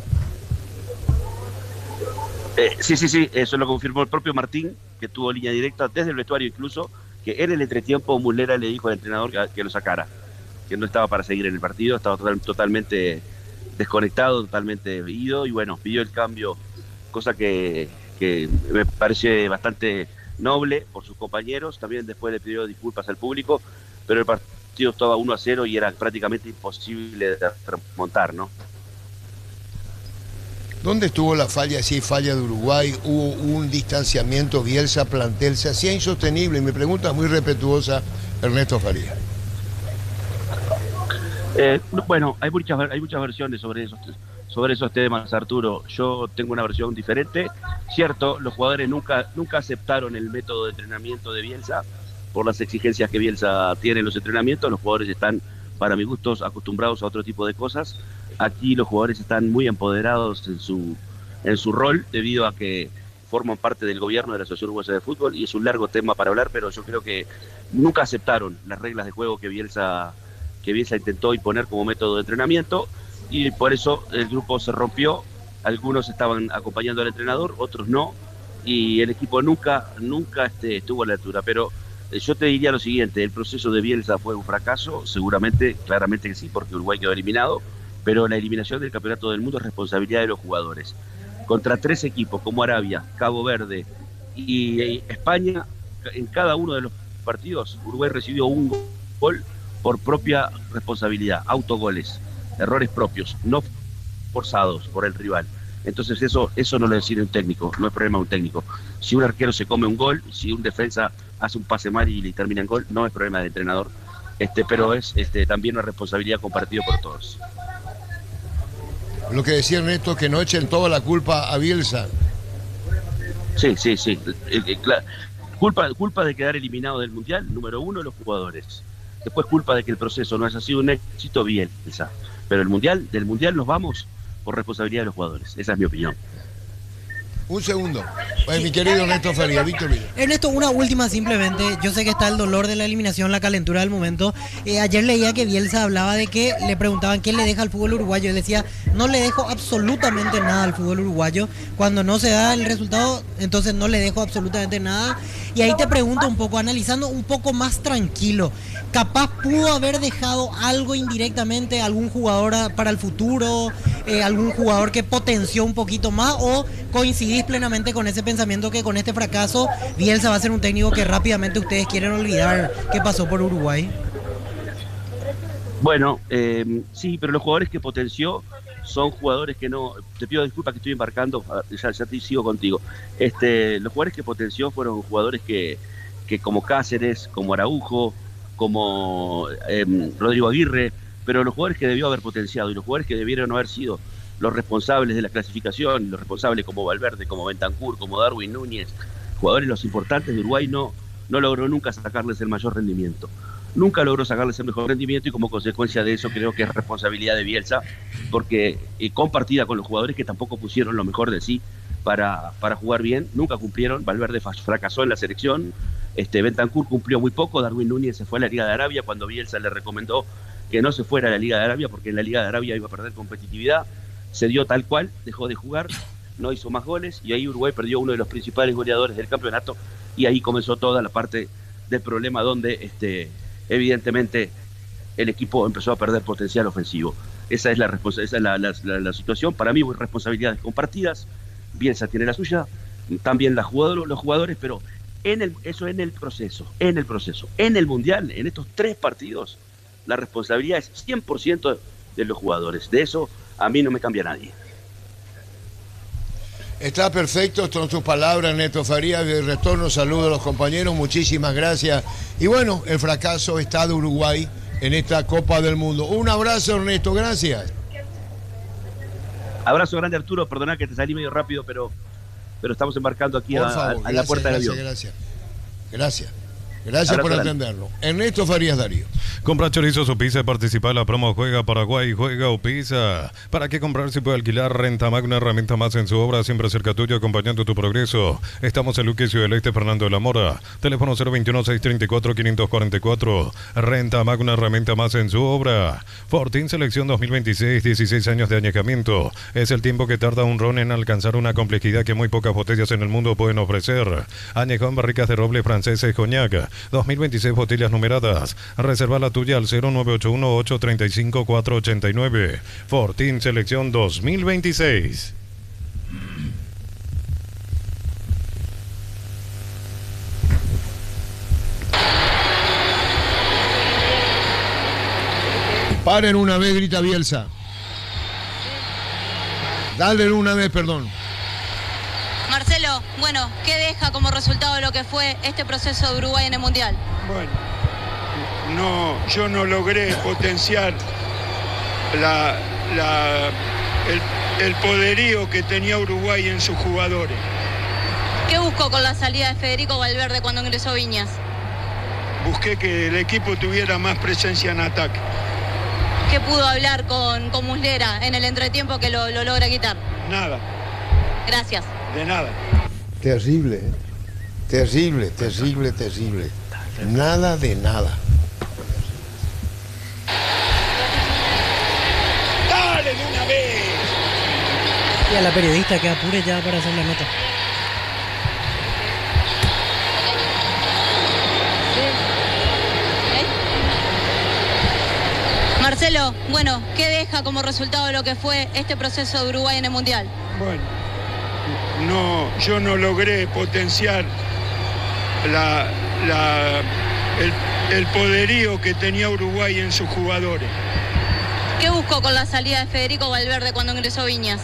Sí, eso lo confirmó el propio Martín, que tuvo línea directa desde el vestuario incluso, que en el entretiempo Muslera le dijo al entrenador que lo sacara, que no estaba para seguir en el partido, estaba totalmente desconectado, totalmente ido, y bueno, pidió el cambio, cosa que me parece bastante noble por sus compañeros. También después le pidió disculpas al público, pero el partido estaba 1-0 y era prácticamente imposible de remontar, ¿no? ¿Dónde estuvo la falla? Sí, falla de Uruguay, hubo un distanciamiento, Bielsa, plantel, se hacía insostenible. Y mi pregunta es muy respetuosa, Ernesto Faría. Bueno, hay muchas versiones sobre esos temas, Arturo. Yo tengo una versión diferente. Cierto, los jugadores nunca aceptaron el método de entrenamiento de Bielsa por las exigencias que Bielsa tiene en los entrenamientos. Los jugadores están, para mi gustos, acostumbrados a otro tipo de cosas. Aquí los jugadores están muy empoderados en su rol, debido a que forman parte del gobierno de la Asociación Uruguaya de Fútbol, y es un largo tema para hablar, pero yo creo que nunca aceptaron las reglas de juego que Bielsa intentó imponer como método de entrenamiento, y por eso el grupo se rompió. Algunos estaban acompañando al entrenador, otros no, y el equipo nunca estuvo a la altura. Pero yo te diría lo siguiente: el proceso de Bielsa fue un fracaso, seguramente, claramente que sí, porque Uruguay quedó eliminado, pero la eliminación del Campeonato del Mundo es responsabilidad de los jugadores. Contra 3 equipos como Arabia, Cabo Verde y España, en cada uno de los partidos Uruguay recibió un gol por propia responsabilidad, autogoles, errores propios, no forzados por el rival. Entonces eso no lo decide un técnico, no es problema de un técnico. Si un arquero se come un gol, si un defensa hace un pase mal y le termina en gol, no es problema del entrenador, pero es también una responsabilidad compartida por todos. Lo que decía Ernesto, que no echen toda la culpa a Bielsa. Sí. Culpa de quedar eliminado del Mundial, número 1, los jugadores. Después culpa de que el proceso no haya sido un éxito, Bielsa. Pero del Mundial nos vamos por responsabilidad de los jugadores. Esa es mi opinión. Un segundo. Pues, mi querido Ernesto Faría, Víctor Villa. Ernesto, una última simplemente. Yo sé que está el dolor de la eliminación, la calentura del momento. Ayer leía que Bielsa hablaba de que le preguntaban qué le deja al fútbol uruguayo. Él decía, no le dejo absolutamente nada al fútbol uruguayo. Cuando no se da el resultado, entonces no le dejo absolutamente nada. Y ahí te pregunto un poco, analizando un poco más tranquilo, capaz pudo haber dejado algo indirectamente, algún jugador para el futuro, algún jugador que potenció un poquito más, o coincidís plenamente con ese pensamiento que con este fracaso Bielsa va a ser un técnico que rápidamente ustedes quieren olvidar que pasó por Uruguay? Bueno, sí, pero los jugadores que potenció son jugadores que no... Te pido disculpas que estoy embarcando, ya te sigo contigo. Los jugadores que potenció fueron jugadores que como Cáceres, como Araujo, como Rodrigo Aguirre, pero los jugadores que debió haber potenciado y los jugadores que debieron haber sido los responsables de la clasificación, los responsables como Valverde, como Bentancur, como Darwin Núñez, jugadores los importantes de Uruguay, no logró nunca sacarles el mayor rendimiento. Nunca logró sacarles el mejor rendimiento, y como consecuencia de eso creo que es responsabilidad de Bielsa, porque compartida con los jugadores que tampoco pusieron lo mejor de sí para jugar bien, nunca cumplieron. Valverde fracasó en la selección, Bentancur cumplió muy poco, Darwin Núñez se fue a la Liga de Arabia cuando Bielsa le recomendó que no se fuera a la Liga de Arabia, porque en la Liga de Arabia iba a perder competitividad. Se dio tal cual, dejó de jugar, no hizo más goles, y ahí Uruguay perdió uno de los principales goleadores del campeonato, y ahí comenzó toda la parte del problema donde evidentemente el equipo empezó a perder potencial ofensivo. Esa es la situación. Para mí, responsabilidades compartidas. Bielsa tiene la suya, también los jugadores, pero en el proceso. En el Mundial, en estos 3 partidos, la responsabilidad es 100% de los jugadores. De eso a mí no me cambia nadie. Está perfecto, estas son tus palabras, Néstor Farías. De retorno, saludo a los compañeros, muchísimas gracias. Y bueno, el fracaso está de Uruguay en esta Copa del Mundo. Un abrazo, Ernesto, gracias. Abrazo grande, Arturo, perdona que te salí medio rápido, pero estamos embarcando aquí por favor, a la puerta del avión. Gracias por atenderlo. Ernesto Farías Darío. Compra chorizos o pizza, participa en la promo Juega Paraguay, Juega o Pizza. ¿Para qué comprar si puede alquilar? Rentamac, una herramienta más en su obra, siempre cerca tuyo, acompañando tu progreso. Estamos en Luque, Ciudad del Este, Fernando de la Mora. Teléfono 021-634-544. Rentamac, una herramienta más en su obra. Fortín Selección 2026, 16 años de añejamiento. Es el tiempo que tarda un ron en alcanzar una complejidad que muy pocas botellas en el mundo pueden ofrecer. Añejón, barricas de roble francesa y coñac. 2026 botellas numeradas. Reserva la tuya al 0981-835-489. Fortín Selección 2026. Paren una vez, grita Bielsa. Dale una vez, perdón. Marcelo, bueno, ¿qué deja como resultado lo que fue este proceso de Uruguay en el Mundial? Bueno, yo no logré potenciar el poderío que tenía Uruguay en sus jugadores. ¿Qué buscó con la salida de Federico Valverde cuando ingresó Viñas? Busqué que el equipo tuviera más presencia en ataque. ¿Qué pudo hablar con Muslera en el entretiempo que lo logra quitar? Nada. Gracias. De nada. Terrible, terrible. Nada de nada. ¡Dale de una vez! Y a la periodista que apure ya para hacer la nota. Marcelo, bueno, ¿qué deja como resultado lo que fue este proceso de Uruguay en el Mundial? Bueno, yo no logré potenciar el poderío que tenía Uruguay en sus jugadores. ¿Qué buscó con la salida de Federico Valverde cuando ingresó Viñas?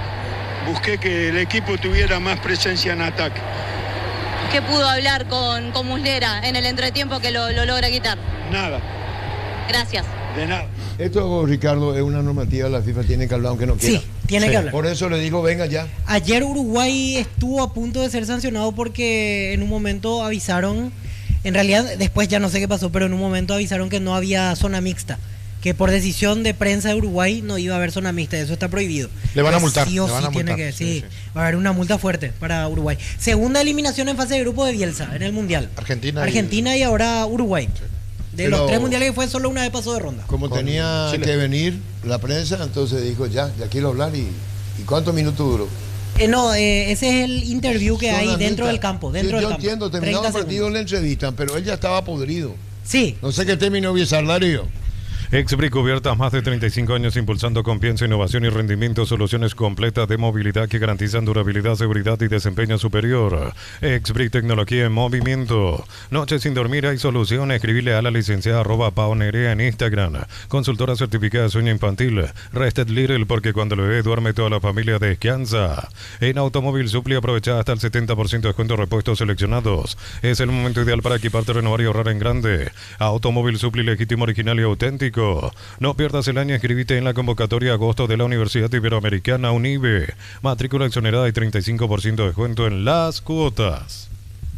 Busqué que el equipo tuviera más presencia en ataque. ¿Qué pudo hablar con Muslera en el entretiempo que lo logra quitar? Nada. Gracias. De nada. Esto, Ricardo, es una normativa, la FIFA tiene que hablar aunque no quiera. Sí, tiene que hablar. Por eso le digo, venga ya. Ayer Uruguay estuvo a punto de ser sancionado porque en un momento avisaron, en realidad después ya no sé qué pasó, pero en un momento avisaron que no había zona mixta, que por decisión de prensa de Uruguay no iba a haber zona mixta, eso está prohibido. Le van a multar. Sí o sí tiene que, sí, va a haber una multa fuerte para Uruguay. Segunda eliminación en fase de grupo de Bielsa en el Mundial. Argentina y ahora Uruguay. Sí. De los 3 mundiales que fue, solo una vez pasó de ronda. Como tenía que venir la prensa, entonces dijo, ya quiero hablar. ¿Y cuántos minutos duró? Ese es el interview que hay dentro del campo. Yo entiendo, terminado el partido le entrevistan, pero él ya estaba podrido. Sí. No sé qué término hubiese Darío. Exbric Cubiertas, más de 35 años impulsando confianza, innovación y rendimiento, soluciones completas de movilidad que garantizan durabilidad, seguridad y desempeño superior. Exbric, tecnología en movimiento. Noche sin dormir hay solución. Escribirle a la licenciada @paonerea en Instagram. Consultora certificada de sueño infantil. Rested Little, porque cuando el bebé duerme toda la familia descansa. En Automóvil Supli aprovecha hasta el 70% de descuento de repuestos seleccionados. Es el momento ideal para equiparte, renovar y ahorrar en grande. Automóvil Supli, legítimo, original y auténtico. No pierdas el año, inscribite en la convocatoria agosto de la Universidad Iberoamericana UNIBE. Matrícula exonerada y 35% de descuento en las cuotas.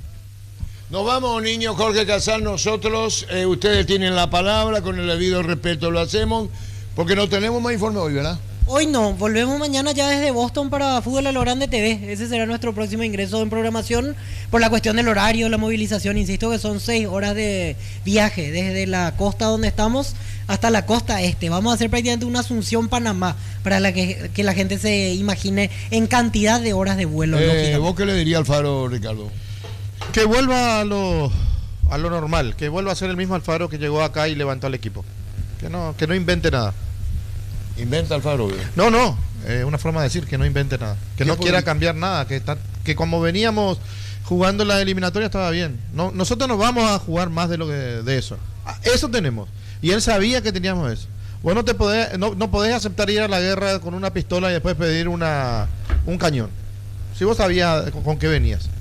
Nos vamos, niño Jorge Casal. Nosotros, ustedes tienen la palabra, con el debido respeto lo hacemos, porque no tenemos más informe hoy, ¿verdad? Hoy no, volvemos mañana ya desde Boston para Fútbol a lo Grande TV. Ese será nuestro próximo ingreso en programación por la cuestión del horario, la movilización. Insisto que son 6 horas de viaje desde la costa donde estamos hasta la costa este. Vamos a hacer prácticamente una Asunción-Panamá para que la gente se imagine en cantidad de horas de vuelo. ¿Vos qué le dirías al Faro, Ricardo? Que vuelva a lo normal, que vuelva a ser el mismo Alfaro que llegó acá y levantó al equipo. Que no invente nada. ¿Inventa Alfaro? No, una forma de decir que no invente nada. Que no quiera cambiar nada, que como veníamos jugando la eliminatoria estaba bien. No, nosotros no vamos a jugar más de eso. Eso tenemos. Y él sabía que teníamos eso. Vos no podés aceptar ir a la guerra con una pistola y después pedir un cañón. Si vos sabías con qué venías.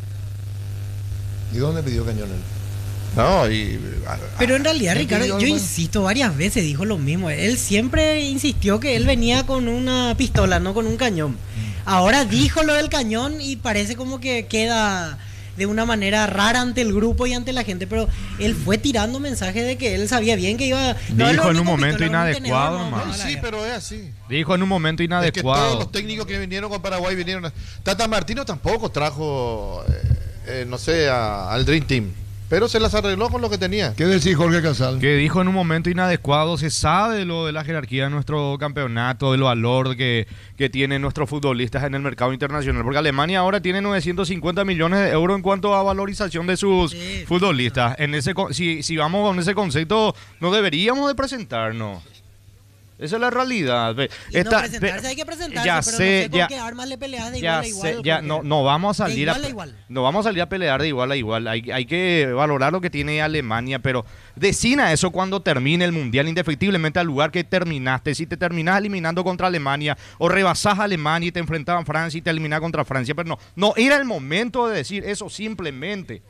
¿Y dónde pidió cañón él? No, pero en realidad, Ricardo, yo insisto, varias veces dijo lo mismo. Él siempre insistió que él venía con una pistola, no con un cañón. Ahora dijo lo del cañón y parece como que queda de una manera rara ante el grupo y ante la gente, pero él fue tirando mensajes de que él sabía bien que iba... Dijo en un momento inadecuado nomás. Sí, pero es así. Dijo en un momento inadecuado. Es que todos los técnicos que vinieron con Paraguay vinieron... Tata Martino tampoco trajo, al Dream Team. Pero se las arregló con lo que tenía. ¿Qué decís, Jorge Casal? Que dijo en un momento inadecuado. Se sabe lo de la jerarquía de nuestro campeonato, del valor que tienen nuestros futbolistas en el mercado internacional. Porque Alemania ahora tiene 950 millones de euros en cuanto a valorización de sus futbolistas. Si vamos con ese concepto, no deberíamos de presentarnos. Esa es la realidad. Y no presentarse, hay que presentarse, pero no sé con qué armas le peleas de igual a igual. No vamos a salir no vamos a salir a pelear de igual a igual. Hay que valorar lo que tiene Alemania, pero decina eso cuando termine el Mundial, indefectiblemente al lugar que terminaste. Si te terminás eliminando contra Alemania o rebasás a Alemania y te enfrentabas a Francia y te eliminás contra Francia, pero no era el momento de decir eso simplemente.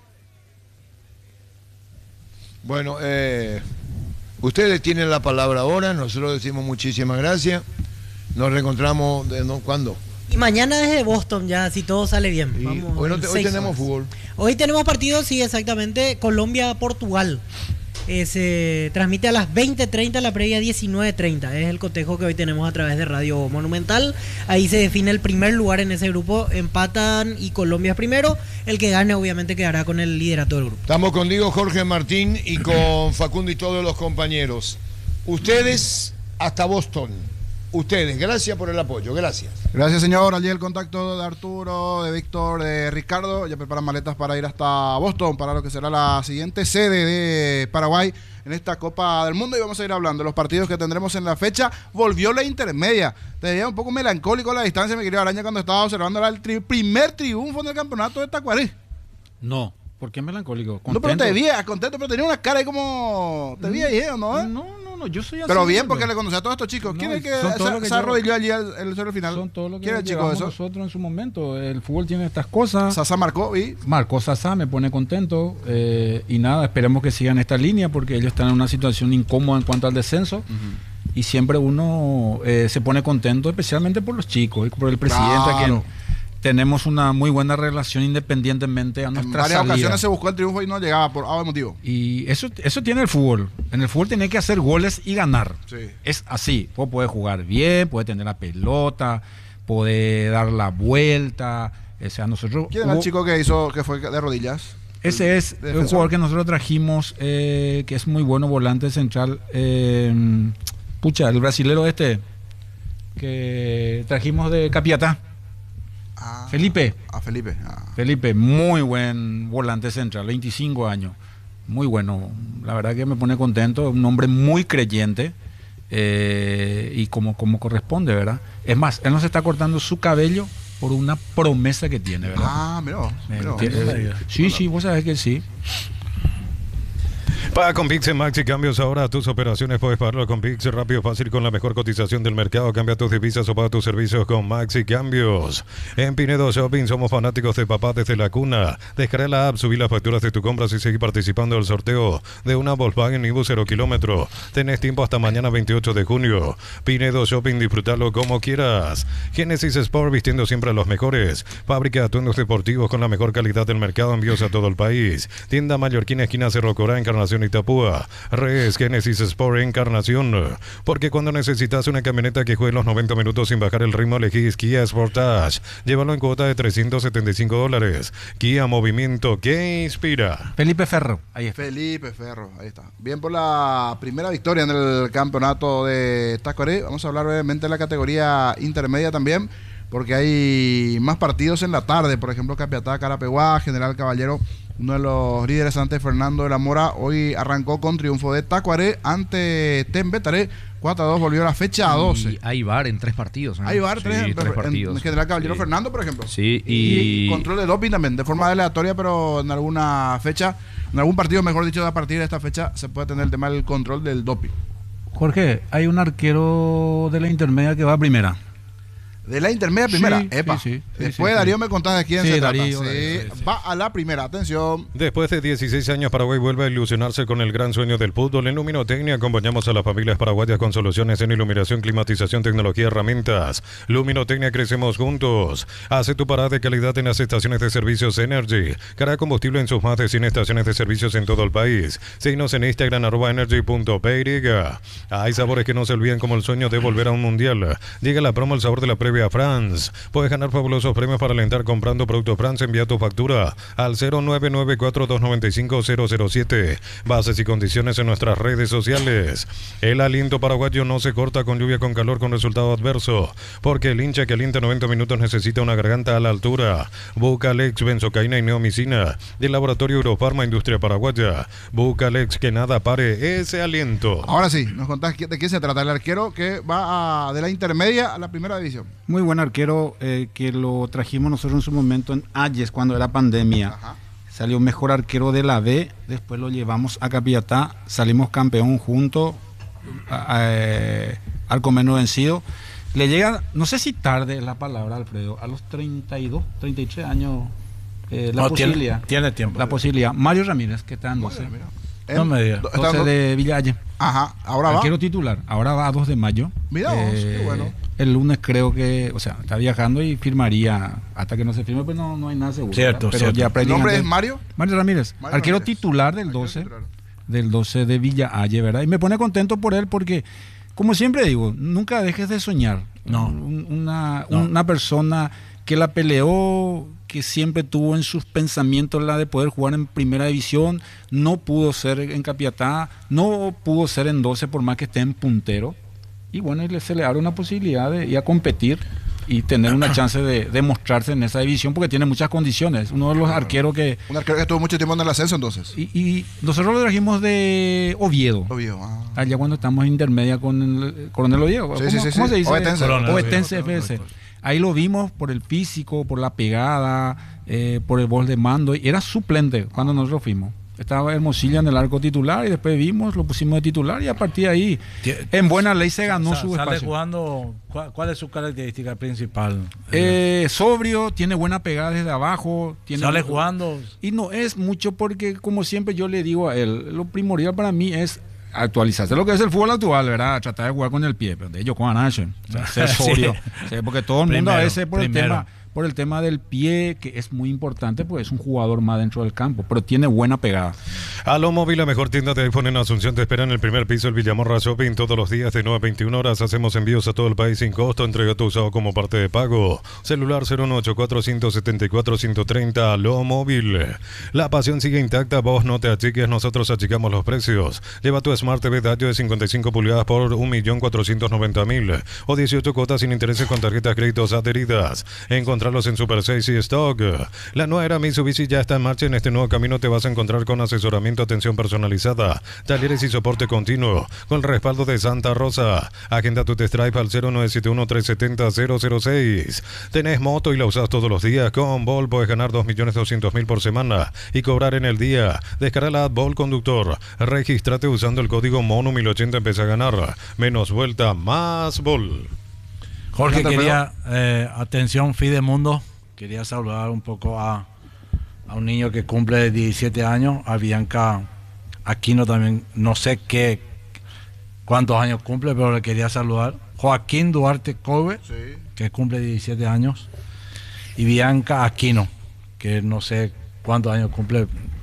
Bueno, ustedes tienen la palabra ahora, nosotros decimos muchísimas gracias. Nos reencontramos, ¿cuándo? Y mañana desde Boston ya, si todo sale bien. Hoy tenemos fútbol. Hoy tenemos partidos, sí, exactamente, Colombia-Portugal. Se transmite a las 20:30, la previa 19:30. Es el cotejo que hoy tenemos a través de Radio Monumental. Ahí se define el primer lugar en ese grupo. Empatan y Colombia es primero. El que gane obviamente quedará con el liderato del grupo. Estamos contigo, Jorge Martín, y con Facundo y todos los compañeros. Ustedes hasta Boston. Ustedes, gracias por el apoyo, gracias. Gracias, señor. Allí el contacto de Arturo, de Víctor, de Ricardo. Ya preparan maletas para ir hasta Boston, para lo que será la siguiente sede de Paraguay en esta Copa del Mundo. Y vamos a ir hablando de los partidos que tendremos en la fecha. Volvió la intermedia. Te veía un poco melancólico a la distancia, mi querido Araña, cuando estaba observando el primer triunfo en el campeonato de Tacuarí. No. ¿Por qué melancólico? ¿Contento? No, pero te veía contento, pero tenía una cara ahí como... ¿Te veía ahí, no? No, yo soy así. Pero bien, porque le conocí a todos estos chicos. ¿Quién es que se arrodilló allí el final? Son todos los que ¿Quién es el chico de eso? Nosotros en su momento. El fútbol tiene estas cosas. Sasa marcó Marcó Sasa, me pone contento. Y nada, esperemos que sigan esta línea porque ellos están en una situación incómoda en cuanto al descenso. Y siempre uno se pone contento, especialmente por los chicos y por el presidente, claro. Tenemos una muy buena relación independientemente a nuestra salida. En varias ocasiones se buscó el triunfo y no llegaba por motivo. Y eso tiene el fútbol. En el fútbol tiene que hacer goles y ganar. Sí. Es así. Vos podés jugar bien, podés tener la pelota, podés dar la vuelta. O sea, nosotros... ¿Quién era el chico que fue de rodillas? Ese es un jugador que nosotros trajimos, que es muy bueno, volante central. El brasilero que trajimos de Capiatá. Felipe. Felipe, muy buen volante central, 25 años. Muy bueno. La verdad que me pone contento. Un hombre muy creyente. Y como corresponde, ¿verdad? Es más, él no se está cortando su cabello por una promesa que tiene, ¿verdad? Sí, vos sabés que sí. Paga con Pix en Maxi Cambios. Ahora tus operaciones puedes pagarlo con Pix rápido, fácil, con la mejor cotización del mercado. Cambia tus divisas o paga tus servicios con Maxi Cambios. En Pinedo Shopping somos fanáticos de papá desde la cuna. Descarga la app, subí las facturas de tu compras y seguir participando del sorteo de una Volkswagen Nibus 0 kilómetro. Tenés tiempo hasta mañana 28 de junio. Pinedo Shopping, disfrútalo como quieras. Genesis Sport, vistiendo siempre a los mejores. Fábrica de atuendos deportivos con la mejor calidad del mercado. Envíos a todo el país. Tienda Mallorquina, esquina Cerro Corá, Encarnación y Itapúa. Res Genesis Sport Encarnación. Porque cuando necesitas una camioneta que juegue los 90 minutos sin bajar el ritmo, elegís Kia Sportage. Llévalo en cuota de $375. Kia, movimiento que inspira. Felipe Ferro, ahí está. Felipe Ferro, ahí está. Bien por la primera victoria en el campeonato de Tacuaré. Vamos a hablar brevemente de la categoría intermedia también, porque hay más partidos en la tarde. Por ejemplo, Capiatá, Carapeguá, General Caballero, uno de los líderes ante Fernando de la Mora, hoy arrancó con triunfo de Tacuaré ante Tembetaré. 4-2, volvió a la fecha 12. Y hay VAR en 3 partidos. Hay VAR, tres partidos. En General Caballero, Sí. Fernando, por ejemplo. Sí, y control de doping también, de forma aleatoria, pero en alguna fecha, en algún partido, mejor dicho, a partir de esta fecha, se puede tener el tema del control del doping. Jorge, hay un arquero de la intermedia que va a primera. De la intermedia primera, Sí, epa. sí, sí, Después sí, Darío sí. me contás de quién Sí, se Darío, trata. Sí, Darío. va a la primera, atención. Después de 16 años, Paraguay vuelve a ilusionarse con el gran sueño del fútbol. En Luminotecnia acompañamos a las familias paraguayas con soluciones en iluminación, climatización, tecnología, herramientas. Luminotecnia, crecemos juntos. Hace tu parada de calidad en las estaciones de servicios Energy. Carga combustible en sus más de 100 estaciones de servicios en todo el país. Síguenos en Instagram @energy.py. Hay sabores que no se olvidan, como el sueño de volver a un mundial. Llega la promo El Sabor de la Previa a France. Puedes ganar fabulosos premios para alentar comprando Producto France. Envía tu factura al 0994295007. Bases y condiciones en nuestras redes sociales. El aliento paraguayo no se corta con lluvia, con calor, con resultado adverso, porque el hincha que alienta 90 minutos necesita una garganta a la altura. Bucalex, benzocaína y neomicina, del laboratorio Eurofarma Industria Paraguaya. Bucalex, que nada pare ese aliento. Ahora sí, nos contás de qué se trata el arquero que va de la intermedia a la primera división. Muy buen arquero, que lo trajimos nosotros en su momento en Ayes cuando era pandemia. Ajá. Salió mejor arquero de la B, después lo llevamos a Capiatá, salimos campeón juntos, arco menos vencido. Le llega, no sé si tarde es la palabra, Alfredo, a los 32, 33 años la posibilidad. Tiene tiempo. La posibilidad. Mario Ramírez, que está en 12. No me digas. 12 de Villalle. Ajá, ahora va. Arquero titular, ahora va a 2 de mayo. Mira vos, qué bueno. El lunes creo que, o sea, está viajando y firmaría, hasta que no se firme, pues no hay nada seguro. Cierto, pero cierto. ya ¿El nombre es Mario? Mario Ramírez, Mario arquero Ramírez. titular del 12, del 12 de Villalle, ¿verdad? Y me pone contento por él porque, como siempre digo, nunca dejes de soñar. No. Una persona que la peleó, que siempre tuvo en sus pensamientos la de poder jugar en primera división, no pudo ser en Capiatá, no pudo ser en 12 por más que esté en puntero. Y bueno, se le abre una posibilidad de ir a competir y tener una chance de mostrarse en esa división porque tiene muchas condiciones. Uno de los arqueros que... Un arquero que estuvo mucho tiempo en el ascenso entonces. Y nosotros lo trajimos de Oviedo. Oviedo, Allá cuando estamos en intermedia con el Coronel Oviedo. Sí, ¿Cómo, sí, cómo sí. se dice? Ovetense. Ovetense FS. Ahí lo vimos por el físico, por la pegada, por el gol de mando. Y era suplente cuando nosotros fuimos. Estaba Hermosilla en el arco titular y después vimos, lo pusimos de titular y a partir de ahí, en buena ley se ganó su Sale espacio. jugando, ¿cuál es su característica principal? Sobrio, tiene buena pegada desde abajo. Sale jugando. Y no es mucho porque, como siempre yo le digo a él, lo primordial para mí es actualizarse lo que es el fútbol actual, ¿verdad? Tratar de jugar con el pie, pero de ellos con Anache, ser sobrio. Sí, porque todo el mundo a veces por el tema del pie, que es muy importante, pues es un jugador más dentro del campo, pero tiene buena pegada. Alo Móvil, la mejor tienda de iPhone en Asunción, te espera en el primer piso del Villamorra Shopping todos los días de 9 a 21 horas. Hacemos envíos a todo el país sin costo, entrega tu usado como parte de pago. Celular 0184-174-130, Alo Móvil. La pasión sigue intacta, vos no te achiques, nosotros achicamos los precios. Lleva tu Smart TV Dayo de 55 pulgadas por 1.490.000 o 18 cuotas sin intereses con tarjetas créditos adheridas. Encontrarlos en Super 6 y Stock. La nueva era Mitsubishi ya está en marcha. En este nuevo camino te vas a encontrar con asesoramiento, atención personalizada, talleres y soporte continuo, con el respaldo de Santa Rosa. Agenda tu test drive al 0971-370-006. Tenés moto y la usás todos los días. Con Vol puedes ganar 2.200.000 por semana y cobrar en el día. Descarga la app Vol Conductor. Regístrate usando el código MONO1080. Empieza a ganar. Menos vuelta, más Vol. Jorge, quería, atención, Fidemundo, quería saludar un poco a un niño que cumple 17 años, a Bianca Aquino también, no sé cuántos años cumple, pero le quería saludar. Joaquín Duarte Cove, sí, que cumple 17 años, y Bianca Aquino, que no sé cuántos años cumple,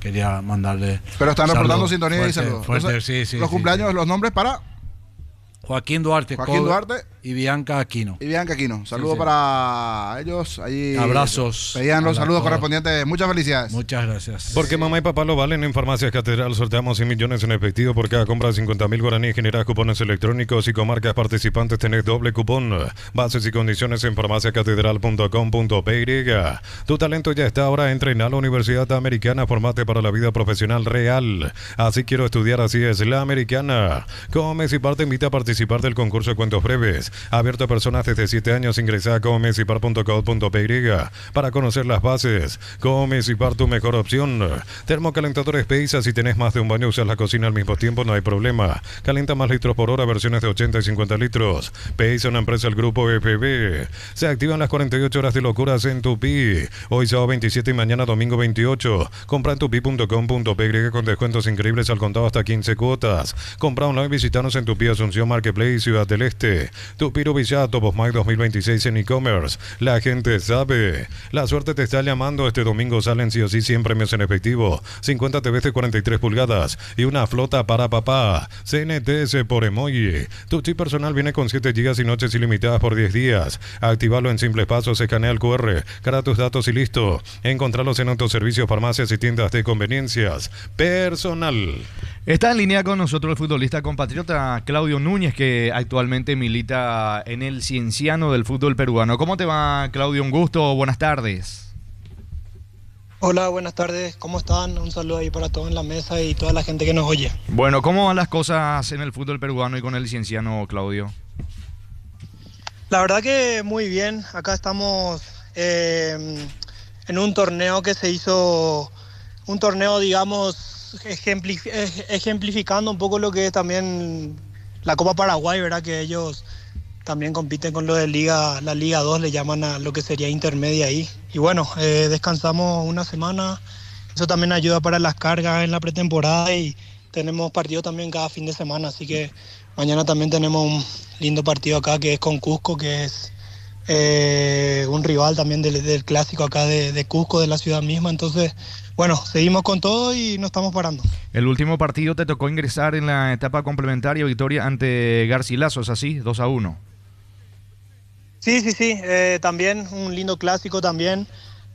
quería mandarle. Pero están saludos. reportando sintonía Fuerte, y saludos. fuerte, Entonces, sí, los cumpleaños, los nombres para Joaquín Duarte, Joaquín Duarte y Bianca Aquino. y Bianca Aquino. Saludos sí. para ellos. Ahí Abrazos. pedían los Hola, saludos todos. correspondientes. Muchas felicidades. Muchas gracias. Porque mamá y papá lo valen. En Farmacias Catedral sorteamos 100 millones en efectivo por cada compra de 50.000 guaraníes. Generás cupones electrónicos y con marcas participantes tenés doble cupón. Bases y condiciones en farmaciacatedral.com.py. Tu talento ya está ahora. Entrena a la Universidad Americana. Formate para la vida profesional real. Así quiero estudiar, así es la Americana. Comes y Par te invita a participar del concurso de cuentos breves. Abierto a personas desde 7 años. Ingresa a comesipar.co.py para conocer las bases. Comes y Par, tu mejor opción. Termocalentadores Peisa. Si tenés más de un baño, usas la cocina al mismo tiempo, no hay problema. Calienta más litros por hora, versiones de 80 y 50 litros. Peisa, una empresa del grupo FB. Se activan las 48 horas de locuras en Tupi. Hoy sábado 27 y mañana domingo 28. Compra en tupi.com.py con descuentos increíbles al contado hasta 15 cuotas. Compra online, visitanos en Tupi Asunción Marketplace, Ciudad del Este. Tupiro Villato, Bosmay 2026 en e-commerce. La gente sabe. La suerte te está llamando. Este domingo salen sí o sí 100 premios en efectivo. 50 TVs de 43 pulgadas y una flota para papá. CNTS por emoji. Tu chip personal viene con 7 GB y noches ilimitadas por 10 días. Actívalo en simples pasos, escanea el QR, carga tus datos y listo. Encontralos en autoservicios, farmacias y tiendas de conveniencias. Personal. Está en línea con nosotros el futbolista compatriota Claudio Núñez, que actualmente milita en el Cienciano del fútbol peruano. ¿Cómo te va, Claudio? Un gusto, buenas tardes. Hola, buenas tardes, ¿cómo están? Un saludo ahí para todos en la mesa y toda la gente que nos oye. Bueno, ¿cómo van las cosas en el fútbol peruano y con el Cienciano, Claudio? La verdad que muy bien, acá estamos en un torneo que se hizo, un torneo digamos ejemplificando un poco lo que es también la Copa Paraguay, ¿verdad? Que ellos también compiten con lo de la Liga 2, le llaman a lo que sería intermedia ahí. Y bueno, descansamos una semana, eso también ayuda para las cargas en la pretemporada y tenemos partido también cada fin de semana, así que mañana también tenemos un lindo partido acá que es con Cusco, que es un rival también del clásico acá de Cusco, de la ciudad misma. Entonces, bueno, seguimos con todo y no estamos parando. El último partido te tocó ingresar en la etapa complementaria, victoria ante Garcilaso, ¿es así? 2-1. Sí, también un lindo clásico también.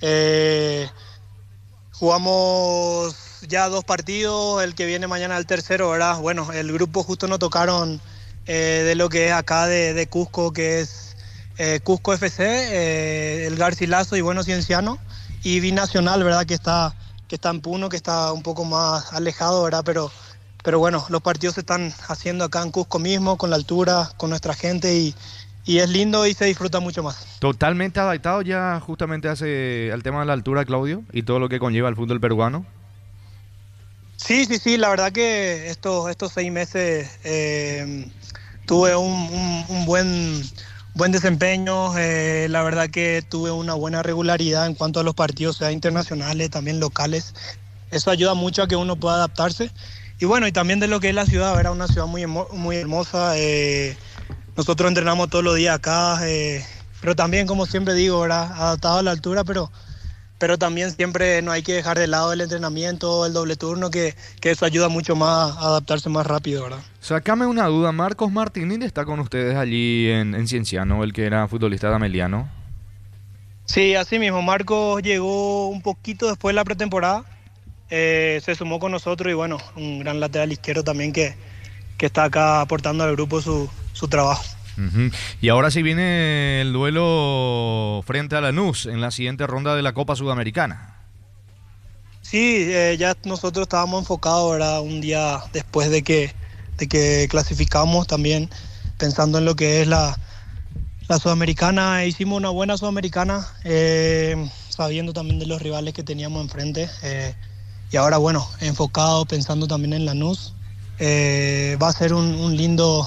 Jugamos ya 2 partidos, el que viene mañana el tercero, ¿verdad? Bueno, el grupo justo nos tocaron de lo que es acá de Cusco, que es Cusco FC, el Garcilaso y bueno, Cienciano, y Binacional, ¿verdad? Que está en Puno, que está un poco más alejado, ¿verdad? Pero bueno, los partidos se están haciendo acá en Cusco mismo, con la altura, con nuestra gente y es lindo y se disfruta mucho más. ¿Totalmente adaptado ya justamente al tema de la altura, Claudio, y todo lo que conlleva el fútbol peruano? Sí, la verdad que estos 6 meses tuve un buen desempeño, la verdad que tuve una buena regularidad en cuanto a los partidos, sea internacionales, también locales. Eso ayuda mucho a que uno pueda adaptarse. Y bueno, y también de lo que es la ciudad, era una ciudad muy hermosa. Nosotros entrenamos todos los días acá, pero también, como siempre digo, ¿verdad? Adaptado a la altura, pero también siempre no hay que dejar de lado el entrenamiento, el doble turno, que eso ayuda mucho más a adaptarse más rápido, ¿verdad? Sácame una duda, Marcos Martínez está con ustedes allí en Cienciano, el que era futbolista de Ameliano. Sí, así mismo, Marcos llegó un poquito después de la pretemporada, se sumó con nosotros y bueno, un gran lateral izquierdo también que está acá aportando al grupo su trabajo. Uh-huh. Y ahora sí viene el duelo frente a Lanús en la siguiente ronda de la Copa Sudamericana. Sí, ya nosotros estábamos enfocados, ¿verdad? Un día después de que clasificamos, también pensando en lo que es la Sudamericana. Hicimos una buena Sudamericana, sabiendo también de los rivales que teníamos enfrente. Y ahora, bueno, enfocado, pensando también en Lanús. Va a ser un lindo,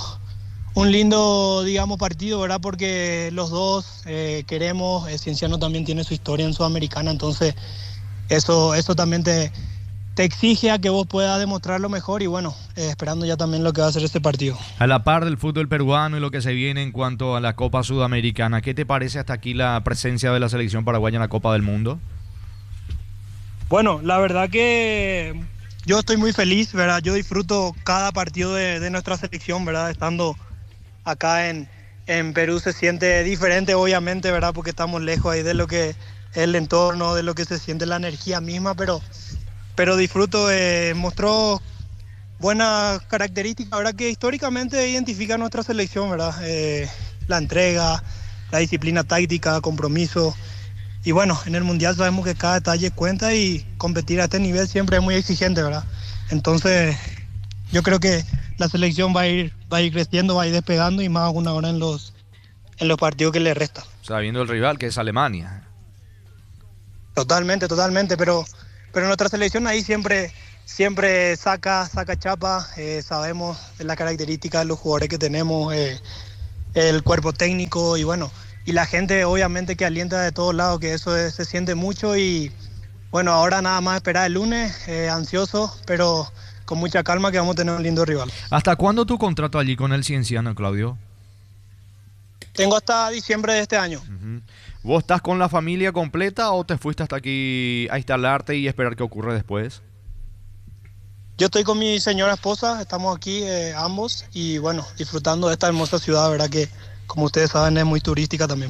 digamos, partido, ¿verdad? Porque los dos queremos, Cienciano también tiene su historia en Sudamericana, entonces eso también te exige a que vos puedas demostrarlo mejor y bueno, esperando ya también lo que va a ser este partido. A la par del fútbol peruano y lo que se viene en cuanto a la Copa Sudamericana, ¿qué te parece hasta aquí la presencia de la selección paraguaya en la Copa del Mundo? Bueno, la verdad que yo estoy muy feliz, ¿verdad? Yo disfruto cada partido de nuestra selección, ¿verdad? Estando acá en Perú se siente diferente, obviamente, ¿verdad? Porque estamos lejos ahí de lo que es el entorno, de lo que se siente la energía misma, pero disfruto. Mostró buenas características, ¿verdad? Que históricamente identifica nuestra selección, ¿verdad? La entrega, la disciplina táctica, compromiso. Y bueno, en el Mundial sabemos que cada detalle cuenta y competir a este nivel siempre es muy exigente, ¿verdad? Entonces, yo creo que la selección va a ir creciendo, va a ir despegando y más aún ahora en los partidos que le restan. Sabiendo el rival que es Alemania. Totalmente, pero nuestra selección ahí siempre saca chapa. Sabemos de las características de los jugadores que tenemos, el cuerpo técnico y bueno, y la gente obviamente que alienta de todos lados, que eso se siente mucho. Y bueno, ahora nada más esperar el lunes, ansioso, pero con mucha calma, que vamos a tener un lindo rival. ¿Hasta cuándo tu contrato allí con el Cienciano, Claudio? Tengo hasta diciembre de este año. ¿Vos estás con la familia completa o te fuiste hasta aquí a instalarte y esperar qué ocurre después? Yo estoy con mi señora esposa, estamos aquí ambos y bueno, disfrutando de esta hermosa ciudad, ¿verdad? Que como ustedes saben es muy turística también.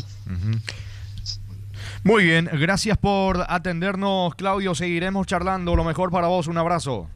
Muy bien, gracias por atendernos, Claudio. Seguiremos charlando. Lo mejor para vos, un abrazo.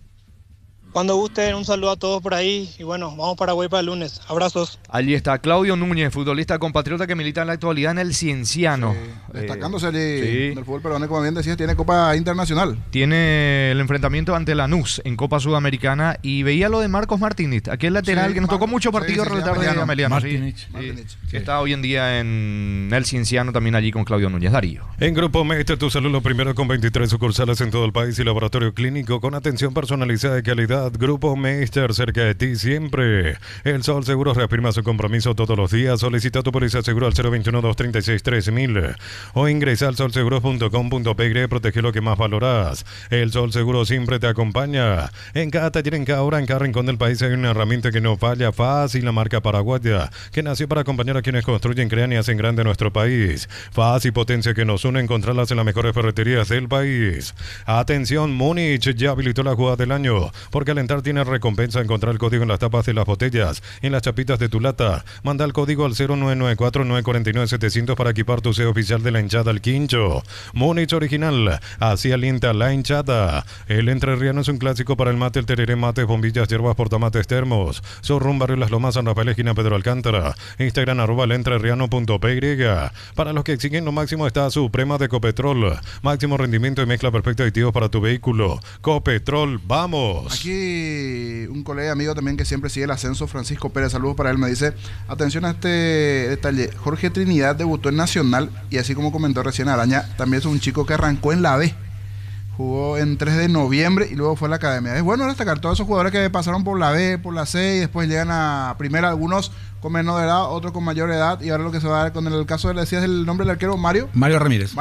Cuando gusten, un saludo a todos por ahí y bueno, vamos para Paraguay para el lunes. Abrazos. Allí está Claudio Núñez, futbolista compatriota que milita en la actualidad en el Cienciano. Sí, destacándose allí en el fútbol peruano, como bien decías, tiene Copa Internacional. Tiene el enfrentamiento ante Lanús en Copa Sudamericana y veía lo de Marcos Martínez, aquel lateral que nos tocó mucho partido relatar de Ameliano. Martínez. Que está hoy en día en el Cienciano también allí con Claudio Núñez. Darío. En Grupo Meister, tu salud lo primero, con 23 sucursales en todo el país y laboratorio clínico con atención personalizada y calidad. Grupo Meister, cerca de ti siempre. El Sol Seguros reafirma su compromiso todos los días. Solicita tu póliza seguro al 021-236-3000 o ingresa al solseguros.com.py. Protege lo que más valoras. El Sol Seguro siempre te acompaña. En cada taller, en cada hora, en cada rincón del país hay una herramienta que no falla. Fácil, la marca paraguaya, que nació para acompañar a quienes construyen, crean y hacen grande nuestro país. Faz y potencia que nos une, encontrarlas en las mejores ferreterías del país. Atención, Múnich ya habilitó la jugada del año, porque al entrar tiene recompensa. Encontrar el código en las tapas de las botellas, en las chapitas de tu lata. Manda el código al 0994-949-700 para equipar tu sello oficial de la hinchada al quincho. Múnich original, así alienta la hinchada. El entrerriano es un clásico para el mate, el tereré, mates, bombillas, hierbas, portamates, termos. Zorrón, Barrio Las Lomas, San Rafael, esquina Pedro Alcántara. Instagram @elentreRriano.py. Para los que exigen lo máximo está Suprema de Copetrol. Máximo rendimiento y mezcla perfecta de aditivos para tu vehículo. Copetrol, vamos. Aquí un colega amigo también que siempre sigue el ascenso, Francisco Pérez, saludos para él, me dice: atención a este detalle, Jorge Trinidad debutó en Nacional y así como comentó recién Araña, también es un chico que arrancó en la B, jugó en 3 de noviembre y luego fue a la academia. Es bueno destacar todos esos jugadores que pasaron por la B, por la C y después llegan a primera, algunos con menor edad, otros con mayor edad, y ahora lo que se va a dar con el caso, le decías el nombre del arquero, Mario Ramírez,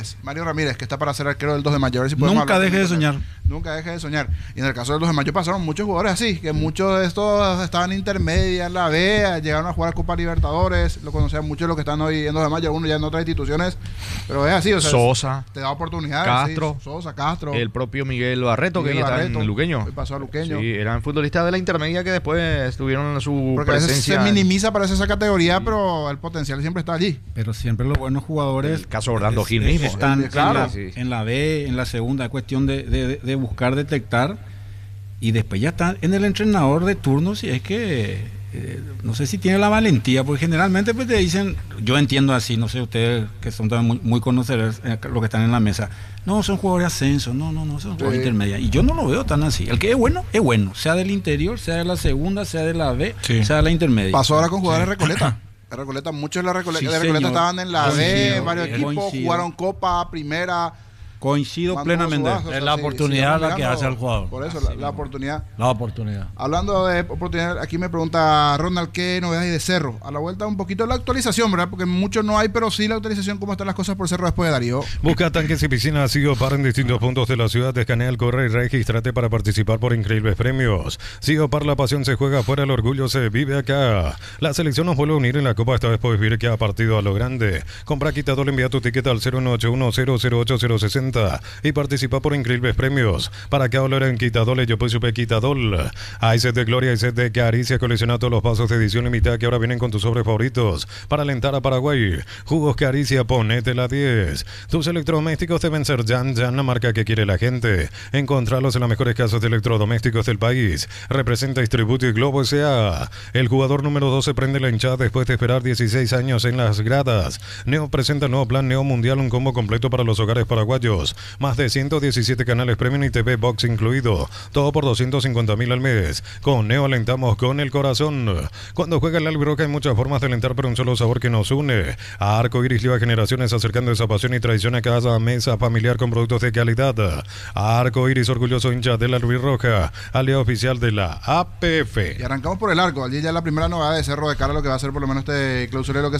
que está para ser arquero del 2 de mayo. A ver si nunca deje de soñar. Nunca deje de soñar. Y en el caso del 2 de mayo pasaron muchos jugadores así, que muchos de estos estaban intermedia en la B, llegaron a jugar Copa Libertadores, lo conocían muchos los que están hoy en 2 de mayo, algunos ya en otras instituciones, pero es así, o sea, Sosa, te da oportunidades. Castro, sí, Sosa, Castro, el propio Miguel Barreto, que ya está en Luqueño. Pasó a Luqueño. Sí, eran futbolistas de la intermedia que después tuvieron su porque presencia. A veces se minimiza, parece esa categoría, pero el potencial siempre está allí. Pero siempre los buenos jugadores, el caso Orlando Gil mismo, están claro, en la B, en la segunda, es cuestión de buscar, detectar, y después ya está en el entrenador de turno, si es que no sé si tiene la valentía, porque generalmente pues te dicen, yo entiendo así, no sé ustedes que son también muy conocedores, los que están en la mesa, no, son jugadores de ascenso, no, son jugadores intermedios, y yo no lo veo tan así. El que es bueno, sea del interior, sea de la segunda, sea de la B, sea de la intermedia. Pasó ahora con jugadores de Recoleta. Recoleta, muchos de la Recoleta, estaban en la B, varios equipos, jugaron Copa, Primera. Coincido plenamente. Es la oportunidad la que hace al jugador. Por eso, la oportunidad. La oportunidad. Hablando de oportunidad, aquí me pregunta Ronald, ¿qué novedades hay de Cerro? A la vuelta un poquito la actualización, ¿verdad? Porque mucho no hay, pero sí la actualización, cómo están las cosas por Cerro después de Darío. Busca tanques y piscinas Sigo Par en distintos puntos de la ciudad. Escanea el correo y regístrate para participar por increíbles premios. Sigo Par, la pasión se juega afuera, el orgullo se vive acá. La selección nos vuelve a unir en la Copa, esta vez puedes vivir cada partido a lo grande. Compra quitador, envía tu ticket al 0181 008 060 60 y participa por increíbles premios. Para que hablar en Quitadol, yo pues supe Quitadol. Hay set de gloria y set de caricia. Colecciona todos los pasos de edición limitada que ahora vienen con tus sobres favoritos. Para alentar a Paraguay, jugos caricia, ponete la 10. Tus electrodomésticos deben ser Yan, la marca que quiere la gente. Encontralos en las mejores casas de electrodomésticos del país. Representa Distributi Globo S.A. El jugador número 12 prende la hinchada después de esperar 16 años en las gradas. Neo presenta el nuevo plan Neo Mundial, un combo completo para los hogares paraguayos. Más de 117 canales premium y TV Box incluido. Todo por 250.000 al mes. Con Neo alentamos con el corazón. Cuando juega el Albirroja hay muchas formas de alentar, pero un solo sabor que nos une. A Arco Iris lleva generaciones acercando esa pasión y tradición a cada mesa familiar con productos de calidad. A Arco Iris, orgulloso hincha del Albirroja, aliado oficial de la APF. Y arrancamos por el Arco. Allí ya la primera novedad de Cerro de cara a lo que va a ser por lo menos este clausurero que